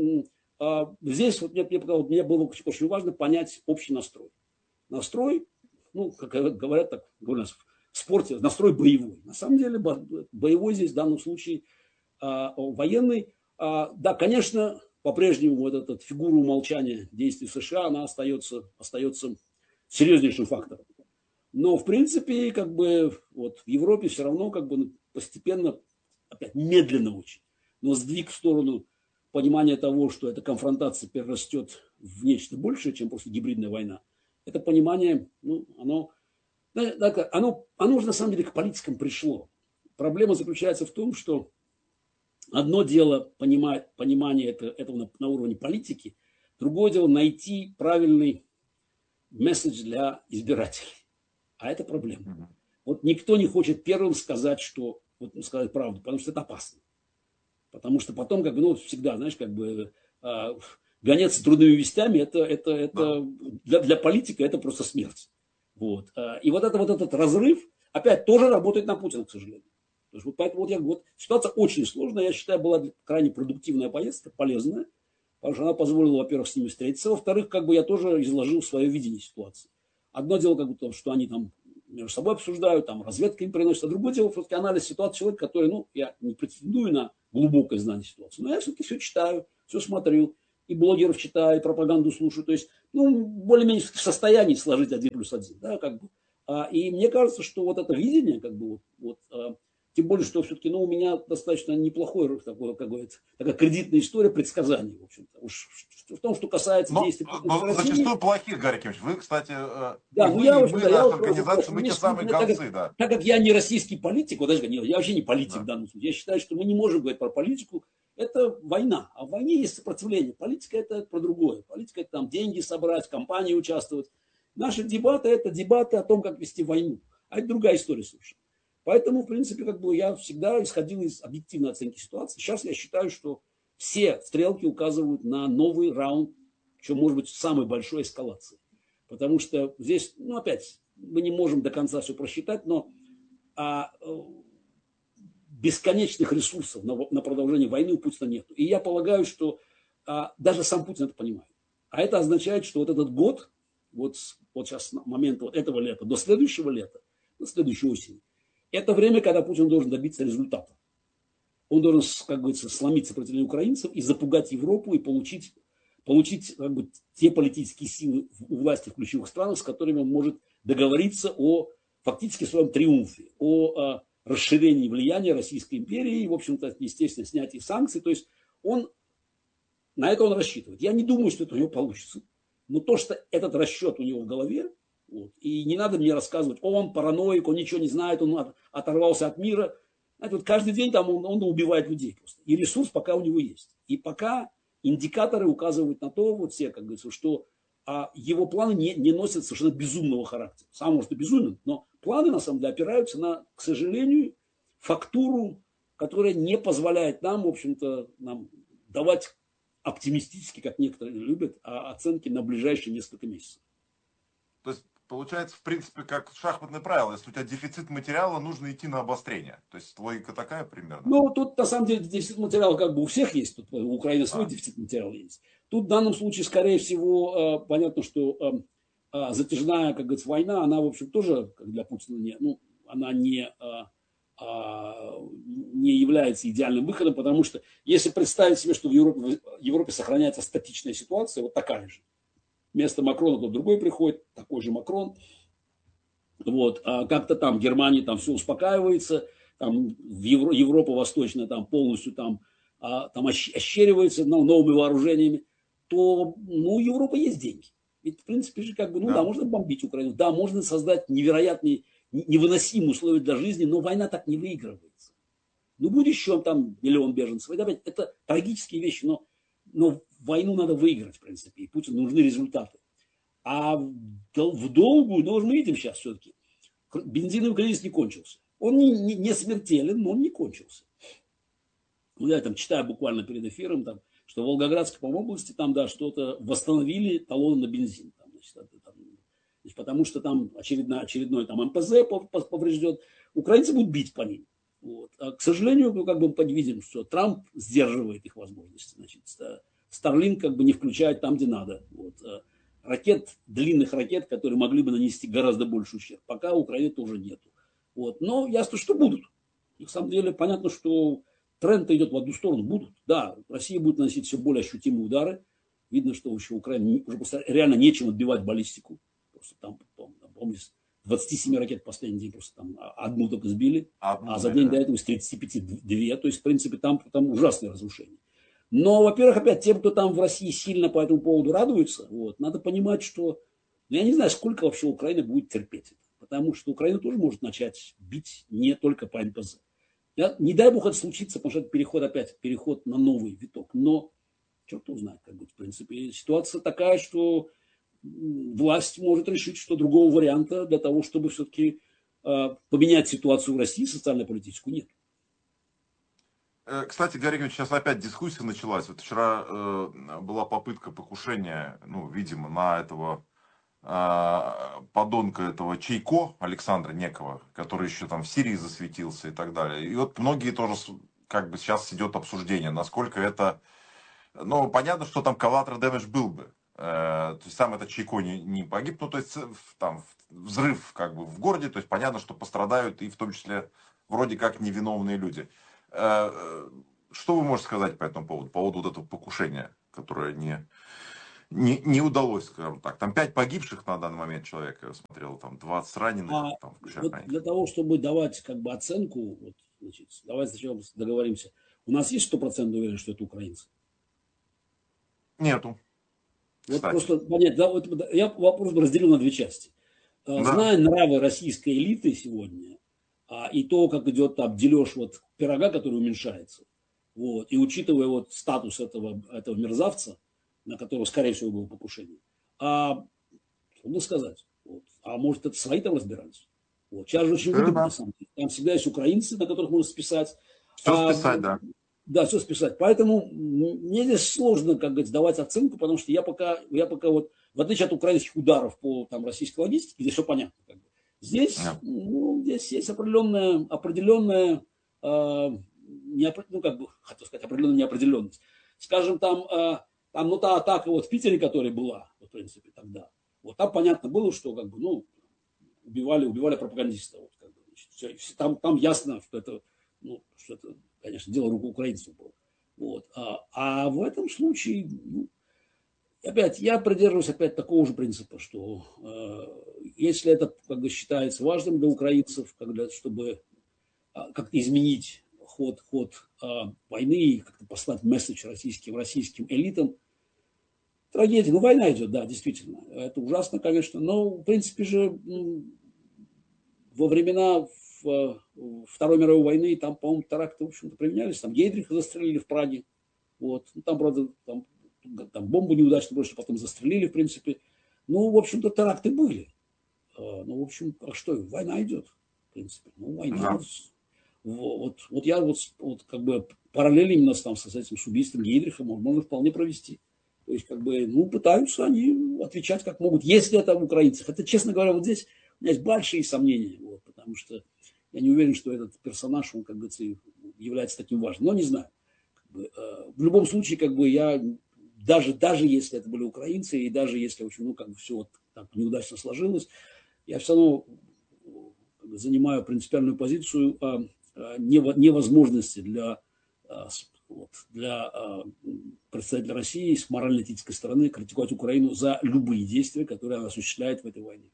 а, здесь вот мне, мне, мне было очень важно понять общий настрой. Настрой, ну, как говорят так, говорят, в спорте, настрой боевой. На самом деле, боевой здесь в данном случае а, военный. А, да, конечно, по-прежнему вот эта фигура умолчания действий США, она остается, остается серьезнейшим фактором. Но, в принципе, как бы вот в Европе все равно как бы постепенно, опять медленно очень, но сдвиг в сторону понимания того, что эта конфронтация перерастет в нечто большее, чем просто гибридная война. Это понимание, ну, оно, оно, оно уже на самом деле к политикам пришло. Проблема заключается в том, что одно дело понимать, понимание этого, этого на, на уровне политики, другое дело найти правильный месседж для избирателей. А это проблема. Вот никто не хочет первым сказать, что, вот, сказать правду, потому что это опасно. Потому что потом, как бы, ну, всегда, знаешь, как бы э, гоняться трудными вестями, это, это, это для, для политика это просто смерть. Вот. И вот, это, вот этот разрыв, опять, тоже работает на Путина, к сожалению. То есть, вот, поэтому вот я, вот, ситуация очень сложная, я считаю, была крайне продуктивная поездка, полезная, потому что она позволила, во-первых, с ними встретиться, во-вторых, как бы я тоже изложил свое видение ситуации. Одно дело, как бы, что они там между собой обсуждают, там разведка им приносит, а другое дело, все-таки анализ ситуации человека, который, ну, я не претендую на глубокое знание ситуации, но я все-таки все читаю, все смотрю, и блогеров читаю, и пропаганду слушаю, то есть, ну, более-менее в состоянии сложить один плюс один, да, как бы. А, и мне кажется, что вот это видение, как бы, вот, вот Тем более, что все-таки, ну, у меня достаточно неплохой такой, как говорится, такая кредитная история предсказаний, в общем-то. Уж в том, что касается Но, действий Путина в но России. зачастую плохих, Гарри Кимович. Вы, кстати, э, и Да, ну вы, я, в и мы, общем-то, я наша вот прошу организация, прощения, мы мне, те самые так, как, гонцы, да. так как я не российский политик, вот даже, нет, я вообще не политик в Да. данном случае, я считаю, что мы не можем говорить про политику, это война, а в войне есть сопротивление. Политика это про другое, политика это там деньги собрать, в кампании участвовать. Наши дебаты это дебаты о том, как вести войну, а это другая история совершенно. Поэтому, в принципе, как бы я всегда исходил из объективной оценки ситуации. Сейчас я считаю, что все стрелки указывают на новый раунд, что может быть самой большой эскалации. Потому что здесь, ну опять, мы не можем до конца все просчитать, но а, бесконечных ресурсов на, на продолжение войны у Путина нет. И я полагаю, что а, даже сам Путин это понимает. А это означает, что вот этот год, вот, вот сейчас с момента вот этого лета до следующего лета, до следующей осени, это время, когда Путин должен добиться результата. Он должен, как говорится, сломить сопротивление украинцев и запугать Европу и получить, получить как бы, те политические силы у власти в ключевых странах, с которыми он может договориться о фактически своем триумфе, о, о расширении влияния Российской империи и, в общем-то, естественно, снятии санкций. То есть он, на это он рассчитывает. Я не думаю, что это у него получится. Но то, что этот расчет у него в голове, вот, и не надо мне рассказывать, он параноик, он ничего не знает, он оторвался от мира. Знаете, вот каждый день там он, он убивает людей просто. И ресурс пока у него есть. И пока индикаторы указывают на то, вот все, как говорится, что а, его планы не, не носят совершенно безумного характера. Сам может и безумен, но планы на самом деле опираются на, к сожалению, фактуру, которая не позволяет нам, в общем-то, нам давать оптимистически, как некоторые любят, оценки на ближайшие несколько месяцев. То есть, получается, в принципе, как шахматное правило, если у тебя дефицит материала, нужно идти на обострение. То есть, логика такая примерно? Ну, тут, на самом деле, дефицит материала как бы у всех есть. Тут у Украины свой а. дефицит материала есть. Тут, в данном случае, скорее всего, понятно, что затяжная, как говорится, война, она, в общем, тоже, как для Путина, не, ну, она не, не является идеальным выходом, потому что, если представить себе, что в Европе, в Европе сохраняется статичная ситуация, вот такая же, вместо Макрона кто-то другой приходит, такой же Макрон. Вот. А как-то там в Германии там все успокаивается, там в Евро, Европа Восточная там полностью там, а, там ощеривается ну, новыми вооружениями, то ну, у Европы есть деньги. Ведь, в принципе, же как бы, ну да. да, можно бомбить Украину, да, можно создать невероятные, невыносимые условия для жизни, но война так не выигрывается. Ну, будет еще там миллион беженцев. Это, опять, это трагические вещи, но, но войну надо выиграть, в принципе, и Путину нужны результаты. А в долгую, ну, мы видим сейчас все-таки, бензиновый кризис не кончился. Он не, не, не смертелен, но он не кончился. Ну, я там читаю буквально перед эфиром, там, что в Волгоградской, по-моему, области там, да, что-то восстановили талоны на бензин. Там, значит, это, там, значит, потому что там очередной, очередной там, эм пэ зэ поврежден. Украинцы будут бить по ним. Вот. А, к сожалению, ну, как бы мы видим, что Трамп сдерживает их возможности. Значит, Starlink как бы не включает там, где надо. Вот. Ракет, длинных ракет, которые могли бы нанести гораздо больше ущерб. Пока у Украины тоже нету. Вот. Но ясно, что будут. На самом деле понятно, что тренд идет в одну сторону. Будут. Да, Россия будет наносить все более ощутимые удары. Видно, что еще Украина уже просто реально нечем отбивать баллистику. Просто там, помню, с двадцати семи ракет в последний день просто там одну только сбили. Одну, а за день да. до этого с тридцати пяти две. То есть, в принципе, там, там ужасные разрушения. Но, во-первых, опять, тем, кто там в России сильно по этому поводу радуется, вот, надо понимать, что, ну, я не знаю, сколько вообще Украина будет терпеть это. Потому что Украина тоже может начать бить не только по эм пэ зэ. Я, не дай бог это случится, потому что это переход опять, переход на новый виток. Но, черт его знает, как бы, в принципе, ситуация такая, что власть может решить, что другого варианта для того, чтобы все-таки э, поменять ситуацию в России, социально-политическую, нет. Кстати, Гарри Ильич, сейчас опять дискуссия началась. Вот вчера э, была попытка покушения, ну, видимо, на этого э, подонка, этого Чайко, Александра некого, который еще там в Сирии засветился и так далее. И вот многие тоже, как бы сейчас идет обсуждение, насколько это, ну, понятно, что там collateral damage был бы. Э, то есть сам этот Чайко не, не погиб, ну, то есть там взрыв как бы в городе, то есть понятно, что пострадают и в том числе вроде как невиновные люди. Что вы можете сказать по этому поводу, по поводу вот этого покушения, которое не, не, не удалось, скажем так? Там пять погибших на данный момент человека, я смотрел, там двадцать раненых. А там, вот для того, чтобы давать как бы оценку, вот, Значит, давайте сначала договоримся. У нас есть стопроцентная уверенность, что это украинцы? Нету, Вот кстати. просто понять, да, вот я вопрос разделил на две части. Да. Зная нравы российской элиты сегодня, а, и то, как идет там дележ вот пирога, который уменьшается, вот, и учитывая вот статус этого, этого мерзавца, на которого, скорее всего, было покушение, а, трудно сказать. Вот. А может, это свои там разбирались? Вот. Сейчас же очень Это выгодно, на да. самом деле. Там всегда есть украинцы, на которых можно списать. Все А, списать, да. да, все списать. Поэтому мне здесь сложно, как говорится, давать оценку, потому что я пока, я пока вот, в отличие от украинских ударов по там, российской логистике, здесь все понятно. Как бы. Здесь, Да. ну, здесь есть определенная, определенная э, неопр... ну, как бы, хотел сказать, определенная неопределенность. Скажем, там, э, там, ну, та атака вот в Питере, которая была, в принципе, тогда, вот там понятно было, что, как бы, ну, убивали, убивали пропагандиста. Вот, как бы, значит, все, там, там ясно, что это, ну, что это, конечно, дело рук украинцев было. Вот. А, а в этом случае, ну, опять, я придерживаюсь опять такого же принципа, что э, если это как бы считается важным для украинцев, когда, чтобы э, как-то изменить ход, ход э, войны и как-то послать месседж российским, российским элитам, трагедия, ну война идет, да, действительно, это ужасно, конечно, но в принципе же ну, во времена в, Второй мировой войны там, по-моему, теракты, в общем-то, применялись, там Гейдриха застрелили в Праге, вот, ну, там, правда, там, там бомбу неудачно бросили, потом застрелили, в принципе, ну, в общем-то, теракты были, ну, в общем, а что, война идет, в принципе, ну, война, Да. вот, вот я вот, вот как бы параллель именно с, там, с этим с убийством Гейдриха можно вполне провести. То есть, как бы, ну, пытаются они отвечать как могут, если это в украинцах. Это, честно говоря, вот здесь у меня есть большие сомнения, вот, потому что я не уверен, что этот персонаж, он, как говорится, является таким важным. Но не знаю. Как бы, э, в любом случае, как бы, я, даже, даже если это были украинцы, и даже если, в общем, ну, как бы, все вот так неудачно сложилось, я все равно как бы, занимаю принципиальную позицию о, о невозможности для вот, для э, представителя России с морально-этической стороны критиковать Украину за любые действия, которые она осуществляет в этой войне.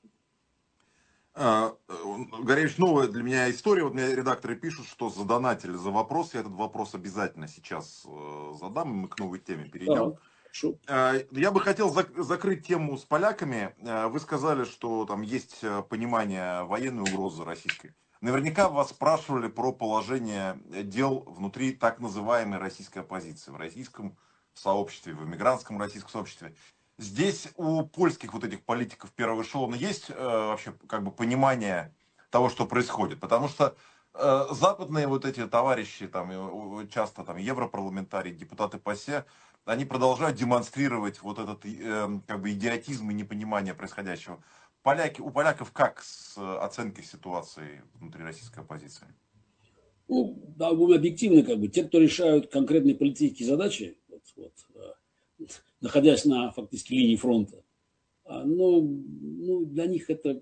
А, Горевич, новая для меня история. Вот мне редакторы пишут, что задонатили за вопрос. Я этот вопрос обязательно сейчас э, задам, и мы к новой теме перейдем. Да, я бы хотел зак- закрыть тему с поляками. Вы сказали, что там есть понимание военной угрозы российской. Наверняка вас спрашивали про положение дел внутри так называемой российской оппозиции, в российском сообществе, в эмигрантском российском сообществе. Здесь у польских вот этих политиков первого эшелона есть э, вообще как бы понимание того, что происходит? Потому что э, западные вот эти товарищи, там, э, часто там европарламентарии, депутаты ПАСЕ, они продолжают демонстрировать вот этот э, как бы идиотизм и непонимание происходящего. Поляки, у поляков как с оценкой ситуации внутри российской оппозиции? Ну, да, будем объективны, как бы, те, кто решают конкретные политические задачи, вот, вот, э, находясь на фактически линии фронта, э, ну, ну, для них это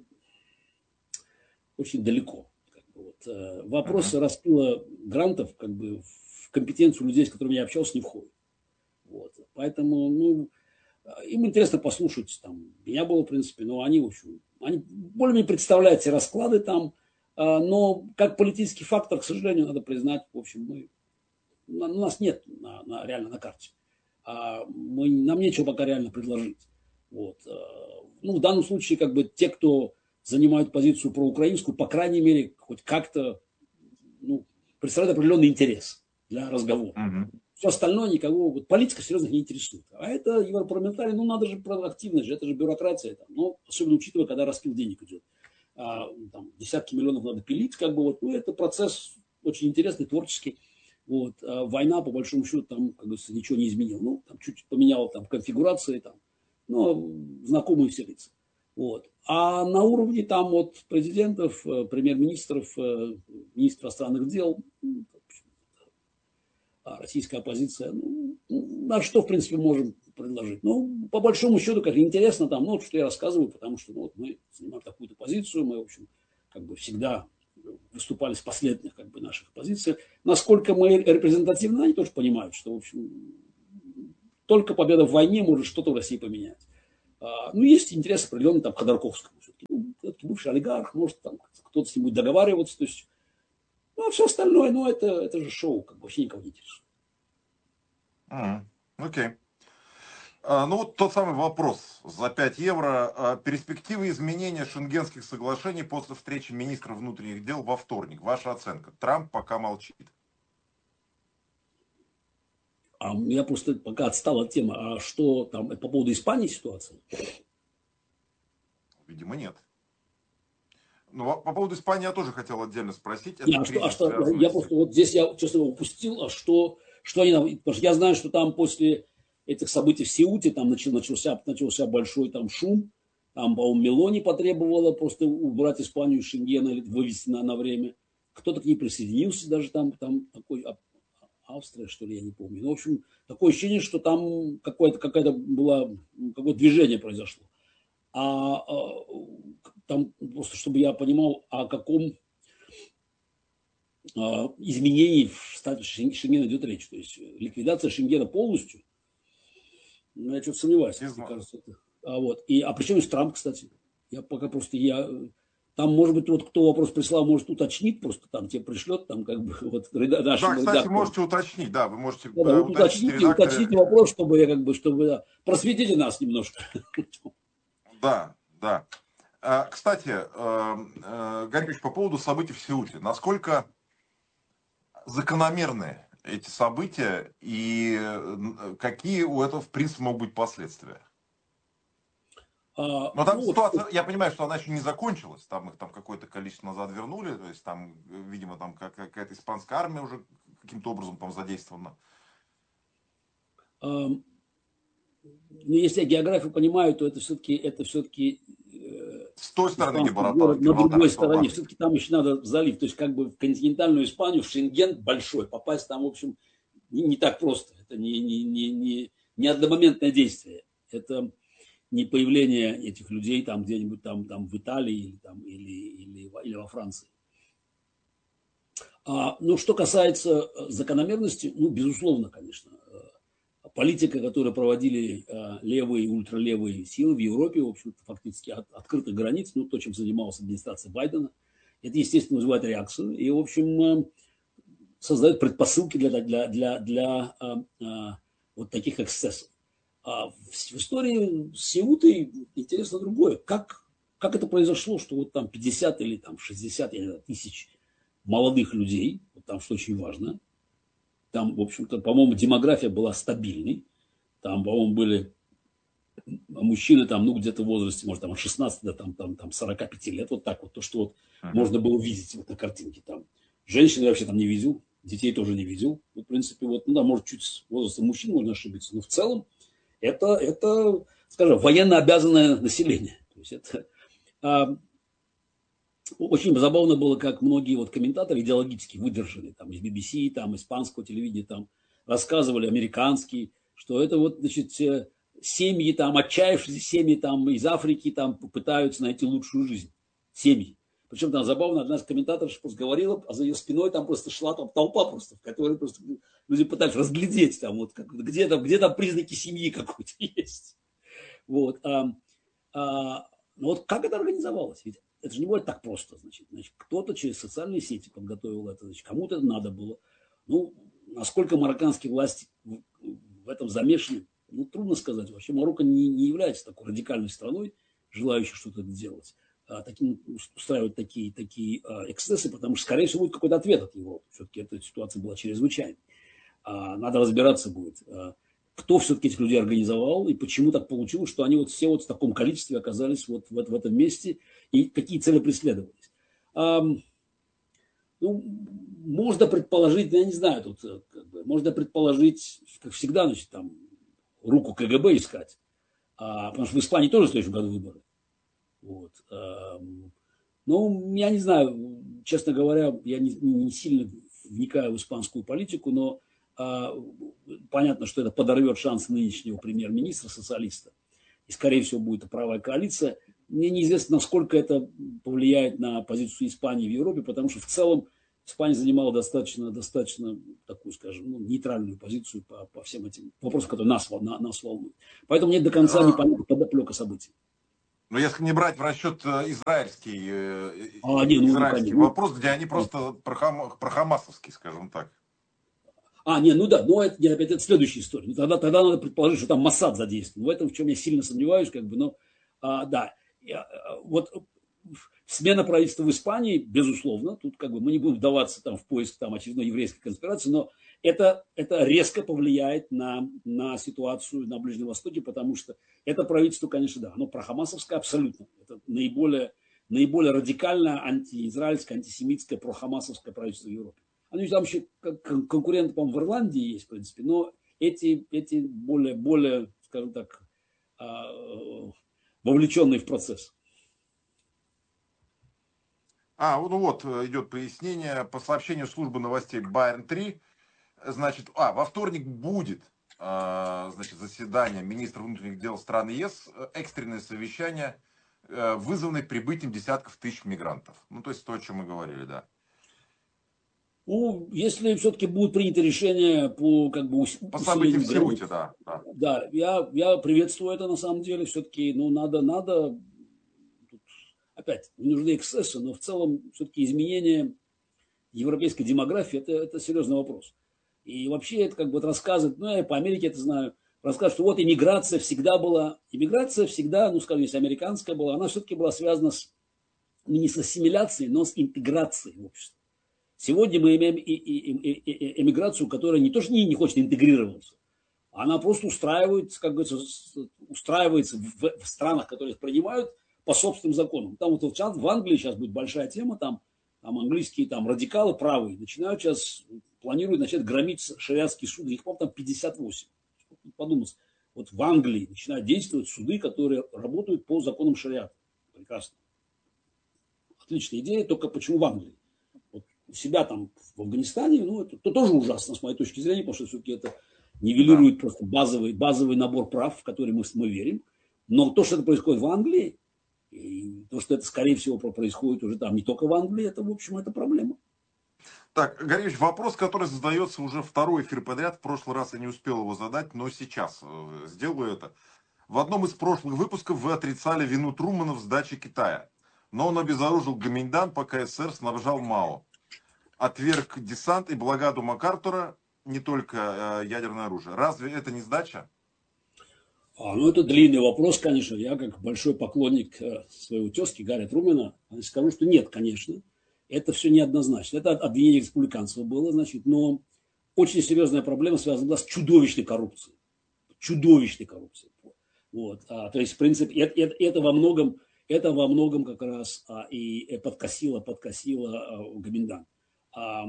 очень далеко. Как бы, вот, э, вопросы uh-huh. распила грантов как бы, в компетенцию людей, с которыми я общался, не входит. Вот. Поэтому, ну, им интересно послушать, там, меня было, в принципе, но они, в общем, они более-менее представляют все расклады там, но как политический фактор, к сожалению, надо признать, в общем, мы, у нас нет на, на, реально на карте. Мы, нам нечего пока реально предложить. Вот. Ну, в данном случае, как бы, те, кто занимают позицию проукраинскую, по крайней мере, хоть как-то, ну, представляют определенный интерес для разговора. Uh-huh. Все остальное никого, вот, политика серьезно не интересует. А это европарламентарий, ну надо же активность, это же бюрократия. Там, ну, особенно учитывая, когда распил денег идет. А, там, десятки миллионов надо пилить, как бы, вот, ну, это процесс очень интересный, творческий. Вот. А война, по большому счету, там, как говорится, ничего не изменила. Ну, там чуть поменяла там, конфигурации, там, но знакомые все лица. Вот. А на уровне там вот президентов, премьер-министров, министров иностранных дел, российская оппозиция, ну, на что, в принципе, можем предложить? Ну, по большому счету, как интересно там, ну, вот, что я рассказываю, потому что ну, вот, мы занимаем такую-то позицию, мы, в общем, как бы всегда выступали с последних, как бы, наших позиций. Насколько мы репрезентативны, они тоже понимают, что, в общем, только победа в войне может что-то в России поменять. А, ну, есть интерес определенный там Ходорковскому. Ну, бывший олигарх, может, там кто-то с ним будет договариваться, то есть Ну, а все остальное, ну, это, это же шоу, как бы вообще никого не интересует. М, Окей. А, Ну вот тот самый вопрос за пять евро. А, Перспективы изменения шенгенских соглашений после встречи министра внутренних дел во вторник. Ваша оценка. Трамп пока молчит. А я просто пока отстала от темы. А что там по поводу Испании ситуация? Видимо, нет. Ну, во- по поводу Испании я тоже хотел отдельно спросить. Не, Это а что, а кризис, что, я, связанный я с... просто вот здесь, я, честно, упустил, а что, что они, там- потому что я знаю, что там после этих событий в Сеуте там начал, начался, начался большой там шум, там, по-моему, Мелони потребовала просто убрать Испанию из Шенгена или вывести на, на время. Кто-то к ней присоединился, даже там, там такой, а- Австрия, что ли, я не помню. Ну, в общем, такое ощущение, что там какое-то, какая-то была, какое-то движение произошло. А, а там, просто чтобы я понимал, о каком изменений в статусе Шенгена идет речь. То есть ликвидация Шенгена полностью, ну, я что-то сомневаюсь, Без... мне кажется. Это. А, вот. И, а причем здесь Трамп, кстати. Я пока просто, я, там, может быть, вот кто вопрос прислал, может, уточнит, просто там тебе пришлет, там, как бы, вот, Да, нашему кстати, редактору. можете уточнить, да, вы можете Да, да, э, вот уточните уточните, редакторе. уточните вопрос, чтобы, я, как бы, чтобы, да, просветите нас немножко. Да, да. А, Кстати, э, э, Гарри Ильич, по поводу событий в Сеуте. Насколько закономерны эти события и э, какие у этого, в принципе, могут быть последствия? А, Но там ну, вот, ситуация, я понимаю, что она еще не закончилась, там их там какое-то количество назад вернули, то есть там, э, видимо, там как- какая-то испанская армия уже каким-то образом там задействована. а, ну, если я географию понимаю, то это все-таки, это все-таки э, С той стороны испанский Гибралтар, город на другой Гибралтарского стороне. башни. Все-таки там еще надо залив. То есть как бы в континентальную Испанию, в Шенген большой, попасть там, в общем, не, не так просто. Это не, не, не, не, не одномоментное действие. Это не появление этих людей там где-нибудь там, там в Италии или, там, или, или, или во Франции. А, ну, что касается закономерности, ну, безусловно, конечно, политика, которую проводили э, левые и ультралевые силы в Европе, в общем-то, фактически от открытых границ, ну, то, чем занималась администрация Байдена, это, естественно, вызывает реакцию и, в общем, э, создает предпосылки для, для, для, для э, э, вот таких эксцессов. А в, в истории с Сеутой интересно другое. Как, как это произошло, что вот там пятьдесят или там шестьдесят или, тысяч молодых людей, вот там что очень важно, там, в общем-то, по-моему, демография была стабильной. Там, по-моему, были мужчины там, ну, где-то в возрасте, может, там, от шестнадцати до там, там, там, сорока пяти лет. Вот так вот, то, что вот Мгм. можно было видеть вот на картинке. Там. Женщин я вообще там не видел, детей тоже не видел. Ну, в принципе, вот, ну, да, может, чуть с возрастом мужчин можно ошибиться, но в целом это, это скажем, военно обязанное население. То есть это... А, очень забавно было, как многие вот комментаторы идеологически выдержанные, там, из би би си, там, испанского телевидения, там, рассказывали, американские, что это вот, значит, э, семьи, там, отчаявшиеся семьи, там, из Африки, там, пытаются найти лучшую жизнь. Семьи. Причем там забавно, одна из комментаторов просто говорила, а за ее спиной там просто шла там толпа просто, в которой просто люди пытались разглядеть, там, вот, как, где, там, где там признаки семьи какой-то есть. Вот. А, а, но вот как это организовалось? Ведь это же не будет так просто. Значит, значит кто-то через социальные сети подготовил это, значит, кому-то это надо было. Ну, насколько марокканские власти в, в этом замешаны, ну, трудно сказать. Вообще Марокко не, не является такой радикальной страной, желающей что-то делать, а, таким, устраивать такие, такие а, эксцессы, потому что, скорее всего, будет какой-то ответ от Европы. Все-таки эта ситуация была чрезвычайной. А, надо разбираться будет. А, кто все-таки этих людей организовал и почему так получилось, что они вот все вот в таком количестве оказались вот в, в этом месте и какие цели преследовались. А, ну, можно предположить, я не знаю, тут как бы, можно предположить, как всегда, значит, там руку ка гэ бэ искать, а, потому что в Испании тоже в следующем году выборы. Вот. А, ну, я не знаю, честно говоря, я не, не сильно вникаю в испанскую политику, но а, понятно, что это подорвет шансы нынешнего премьер-министра, социалиста. И, скорее всего, будет правая коалиция. Мне неизвестно, насколько это повлияет на позицию Испании в Европе, потому что в целом Испания занимала достаточно, достаточно такую, скажем, ну, нейтральную позицию по, по всем этим вопросам, которые нас, на, нас волнуют. Поэтому мне до конца не А, понятна подоплека событий. Но если не брать в расчет э, израильский, э, А, не, ну, ну, израильский конечно. Ну, вопрос, где они просто прохам, прохамасовский, скажем так. а, не, ну да, но это, не, опять, это следующая история. Ну, тогда, тогда надо предположить, что там Моссад задействован. В этом, в чем я сильно сомневаюсь, как бы, но, а, да. Я, а, вот смена правительства в Испании, безусловно, тут как бы мы не будем вдаваться там в поиск там очередной еврейской конспирации, но это, это резко повлияет на, на ситуацию на Ближнем Востоке, потому что это правительство, конечно, да, оно прохамасовское абсолютно. Это наиболее, наиболее радикальное антиизраильское, антисемитское, прохамасовское правительство в Европе. Они там еще конкуренты, по-моему, в Ирландии есть, в принципе, но эти, эти более, более, скажем так, вовлеченные в процесс. А, ну вот, идет пояснение. По сообщению службы новостей Байрон три, значит, а, во вторник будет, значит, заседание министра внутренних дел стран ЕС, экстренное совещание, вызванное прибытием десятков тысяч мигрантов. Ну, то есть то, о чем мы говорили, да. Ну, если все-таки будет принято решение по как бы по событиям в границ, Сеуте, да, да. Да, я, я приветствую это на самом деле. Все-таки, ну, надо, надо, тут, опять, не нужны эксцессы, но в целом все-таки изменение европейской демографии это, это серьезный вопрос. И вообще это как бы рассказывает, ну, я по Америке это знаю, рассказывает, что вот иммиграция всегда была, иммиграция всегда, ну, скажем, если американская была, она все-таки была связана с, не с ассимиляцией, но с интеграцией в общество. Сегодня мы имеем эмиграцию, которая не то что не, не хочет интегрироваться, она просто устраивается, как говорится, устраивается в, в странах, которые их принимают, по собственным законам. Там вот в Англии сейчас будет большая тема, там, там английские там, радикалы правые начинают сейчас, планируют начать громить шариатские суды, их, по-моему, там пятьдесят восемь. Подумать, вот в Англии начинают действовать суды, которые работают по законам шариата. Прекрасно. Отличная идея, только почему в Англии? Вот у себя там в Афганистане, ну, это, это тоже ужасно с моей точки зрения, потому что все-таки это нивелирует да. просто базовый, базовый набор прав, в который мы, мы верим. Но то, что это происходит в Англии, и то, что это, скорее всего, происходит уже там не только в Англии, это, в общем, это проблема. Так, Горевич, вопрос, который задается уже второй эфир подряд. В прошлый раз я не успел его задать, но сейчас сделаю это. В одном из прошлых выпусков вы отрицали вину Трумана в сдаче Китая. Но он обезоружил Гоминьдан, пока СССР снабжал Мао. Отверг десант и благаду МакАртура, не только э, ядерное оружие. Разве это не сдача? А, ну, это длинный вопрос, конечно. Я, как большой поклонник своего тезки Гарри Трумэна, скажу, что нет, конечно. Это все неоднозначно. Это обвинение республиканцев было, значит, но очень серьезная проблема связана была с чудовищной коррупцией. Чудовищной коррупцией. Вот. А, то есть, в принципе, это, это, это во многом, это во многом как раз а, и подкосило, подкосило а, Гоминьдан. А,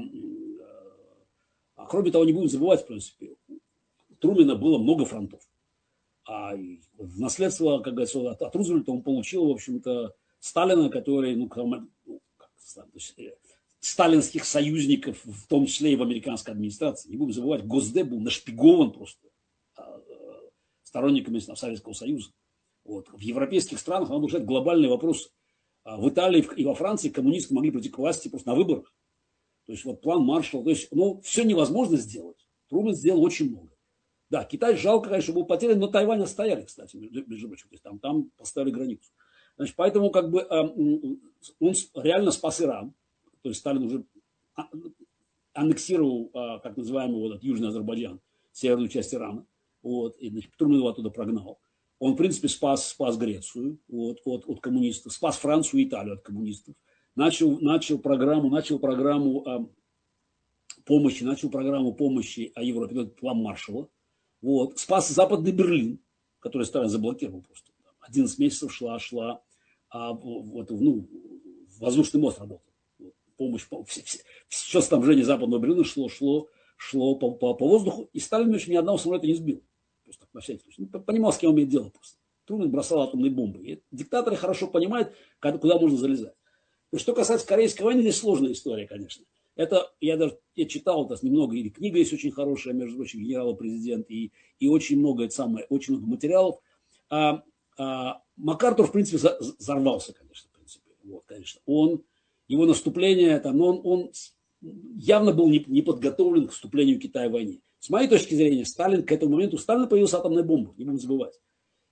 а кроме того, не будем забывать, в принципе, у Трумэна было много фронтов. А в наследство, как говорится, от, от Рузвельта он получил, в общем-то, Сталина, который, ну, ну как, то есть, сталинских союзников, в том числе и в американской администрации. Не будем забывать, Госдеп был нашпигован просто сторонниками Советского Союза. Вот. В европейских странах надо решать глобальный вопрос. В Италии и во Франции коммунисты могли прийти к власти просто на выборах. То есть вот план Маршалла. То есть, ну, все невозможно сделать. Трумэн сделал очень много. Да, Китай жалко, конечно, был потерян, но Тайвань отстояли, кстати, между прочим. То есть там, там поставили границу. Значит, поэтому как бы он реально спас Иран. То есть Сталин уже аннексировал, как называемый, вот этот Южный Азербайджан, северную часть Ирана. Вот, и, значит, Трумэн его оттуда прогнал. Он, в принципе, спас, спас Грецию вот, от, от коммунистов, спас Францию и Италию от коммунистов. Начал, начал программу, начал программу а, помощи, начал программу помощи о Европе, план Маршалла. Вот. Спас Западный Берлин, который Сталин заблокировал просто. одиннадцать месяцев шла, шла, а, вот, ну, воздушный мост работал. Вот. Помощь, все, все, все снабжение Западного Берлина шло, шло, шло по, по, по воздуху, и Сталин еще ни одного самолета не сбил. Просто на всякий случай. Ну, понимал, с кем имеет дело просто. Трумэн бросал атомные бомбы. И диктаторы хорошо понимают, куда можно залезать. И что касается Корейской войны, здесь сложная история, конечно. Это, я даже я читал это немного, или книга есть очень хорошая, между прочим, генерал-президент, и, и очень много, это самое, очень много материалов. А, а, МакАртур, в принципе, за, взорвался, конечно, в принципе. Вот, конечно. Он, его наступление, там, он, он явно был не, не подготовлен к вступлению Китая в войне. С моей точки зрения, Сталин к этому моменту, у Сталина появилась атомная бомба, не будем забывать.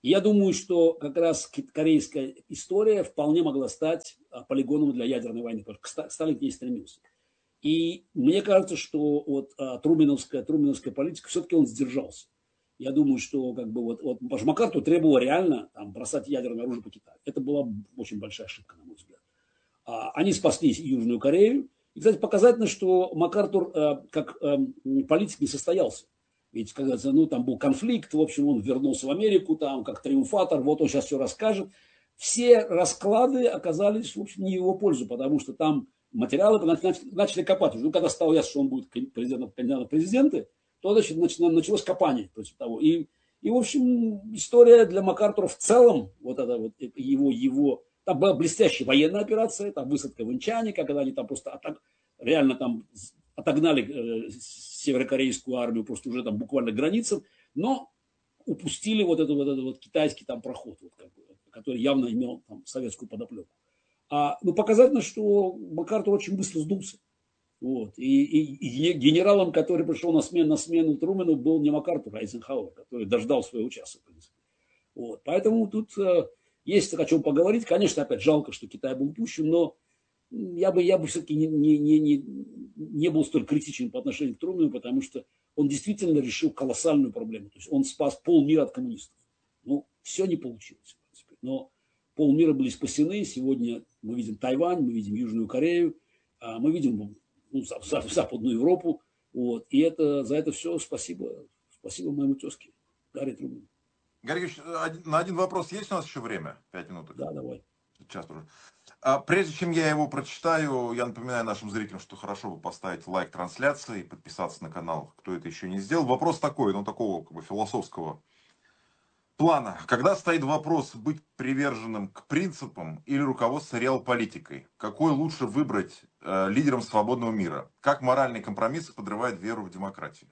И я думаю, что как раз корейская история вполне могла стать полигоном для ядерной войны, потому что Сталин к ней стремился. И мне кажется, что вот трумэновская, трумэновская политика, все-таки он сдержался. Я думаю, что как бы вот, вот МакАртур требовал реально там, бросать ядерное оружие по Китаю. Это была очень большая ошибка, на мой взгляд. А, они спасли Южную Корею. И, кстати, показательно, что МакАртур э, как э, политик не состоялся. Ведь, когда ну, там был конфликт, в общем, он вернулся в Америку, там, как триумфатор, вот он сейчас все расскажет. Все расклады оказались, в общем, не в его пользу, потому что там материалы начали копать. Уже ну, когда стало ясно, что он будет президентом, кандидатом в президенты, то значит, началось копание против того. И, и, в общем, история для МакАртура в целом, вот это вот его, его, там была блестящая военная операция, там высадка в Инчане, когда они там просто атак, реально там отогнали э, северокорейскую армию просто уже там буквально к границам, но упустили вот этот вот, этот вот китайский там проход, вот, как бы, который явно имел там советскую подоплеку. А, ну, показательно, что МакАртур очень быстро сдулся. Вот. И, и, и генералом, который пришел на смену, на смену Трумэну, был не МакАртур, а Эйзенхауэр, который дождал своего часа. Вот. Поэтому тут э, есть о чем поговорить. Конечно, опять жалко, что Китай был упущен, но я бы, я бы все-таки не, не, не, не, не был столь критичен по отношению к Трумэну, потому что он действительно решил колоссальную проблему. То есть он спас полмира от коммунистов. Ну, все не получилось, в принципе. Но полмира были спасены. Сегодня мы видим Тайвань, мы видим Южную Корею, мы видим ну, Западную Европу. Вот. И это, за это все спасибо. Спасибо моему тезке Гарри Трумэну. Гарри Ильич, на один вопрос есть у нас еще время? Пять минут. Да, давай. Час уже. А прежде чем я его прочитаю, я напоминаю нашим зрителям, что хорошо бы поставить лайк трансляции и подписаться на канал, кто это еще не сделал. Вопрос такой, ну такого как бы философского плана. Когда стоит вопрос быть приверженным к принципам или руководствоваться реал-политикой, какой лучше выбрать э, лидером свободного мира? Как моральный компромисс подрывает веру в демократию?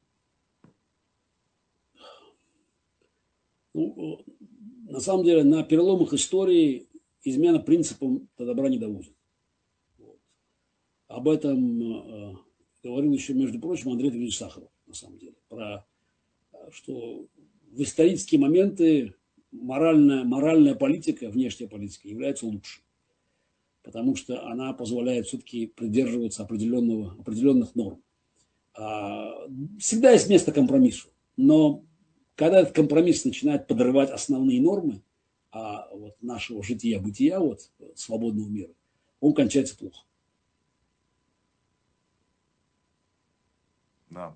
Ну, на самом деле, на переломах истории измена принципам до добра не доводит. Вот. Об этом э, говорил еще, между прочим, Андрей Дмитриевич Сахаров, на самом деле. Про, что в исторические моменты моральная, моральная политика, внешняя политика является лучшей. Потому что она позволяет все-таки придерживаться определенного, определенных норм. А, всегда есть место компромиссу. Но когда этот компромисс начинает подрывать основные нормы а, вот, нашего жития-бытия, вот, свободного мира, он кончается плохо. Да.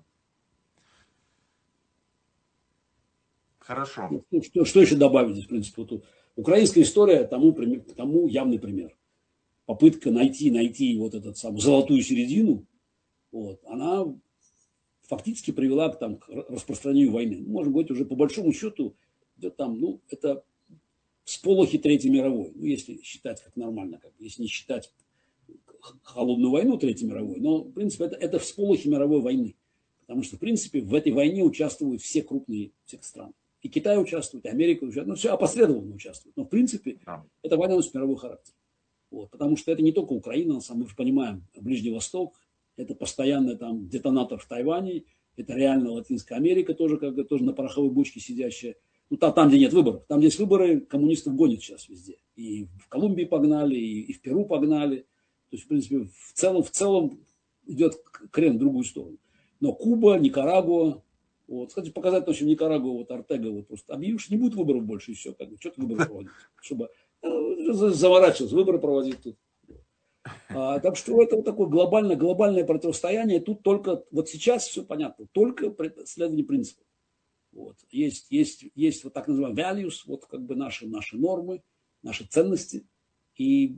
Хорошо. Ну, что, что еще добавить здесь, в принципе? Вот, украинская история тому, тому явный пример. Попытка найти, найти вот эту самую золотую середину, вот, она фактически привела к, там, к распространению войны. Может быть, уже по большому счету идет там, ну, это всполохи Третьей мировой, ну, если считать как нормально, как, если не считать холодную войну Третьей мировой, но, в принципе, это, это всполохи мировой войны. Потому что, в принципе, в этой войне участвуют все крупные все страны. И Китай участвует, и Америка участвует, ну, все опосредованно участвует. Но, в принципе, да. эта война носит мировой характер. Вот, потому что это не только Украина, мы же понимаем, Ближний Восток, это постоянный там детонатор в Тайване, это реально Латинская Америка, тоже, как, тоже на пороховой бочке сидящая. Ну, там, там, где нет выборов. Там, где есть выборы, коммунистов гонят сейчас везде. И в Колумбии погнали, и, и в Перу погнали. То есть, в принципе, в целом, в целом идет крен в другую сторону. Но Куба, Никарагуа, вот, кстати, показать, в общем, Никарагуа, вот Ортега, вот просто объявил, что не будет выборов больше, и все, как бы, что-то выборы проводить. Чтобы заворачиваться, выборы проводить тут. А, так что это вот такое глобальное, глобальное противостояние. Тут только, вот сейчас все понятно, только следование принципов. Вот. Есть, есть, есть вот так называемые values, вот как бы наши, наши нормы, наши ценности. И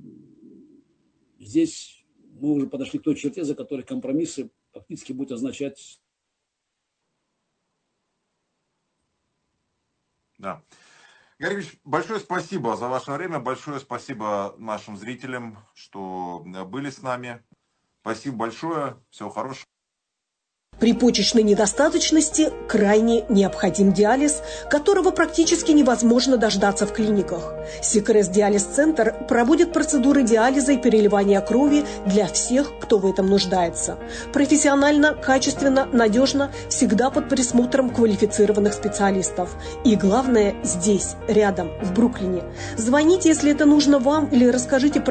здесь мы уже подошли к той черте, за которой компромиссы фактически будут означать... Да. Гарри Ильич, большое спасибо за ваше время, большое спасибо нашим зрителям, что были с нами. Спасибо большое, всего хорошего. При почечной недостаточности крайне необходим диализ, которого практически невозможно дождаться в клиниках. Сикрес Диализ-центр проводит процедуры диализа и переливания крови для всех, кто в этом нуждается. Профессионально, качественно, надежно, всегда под присмотром квалифицированных специалистов. И главное, здесь, рядом, в Бруклине. Звоните, если это нужно вам, или расскажите про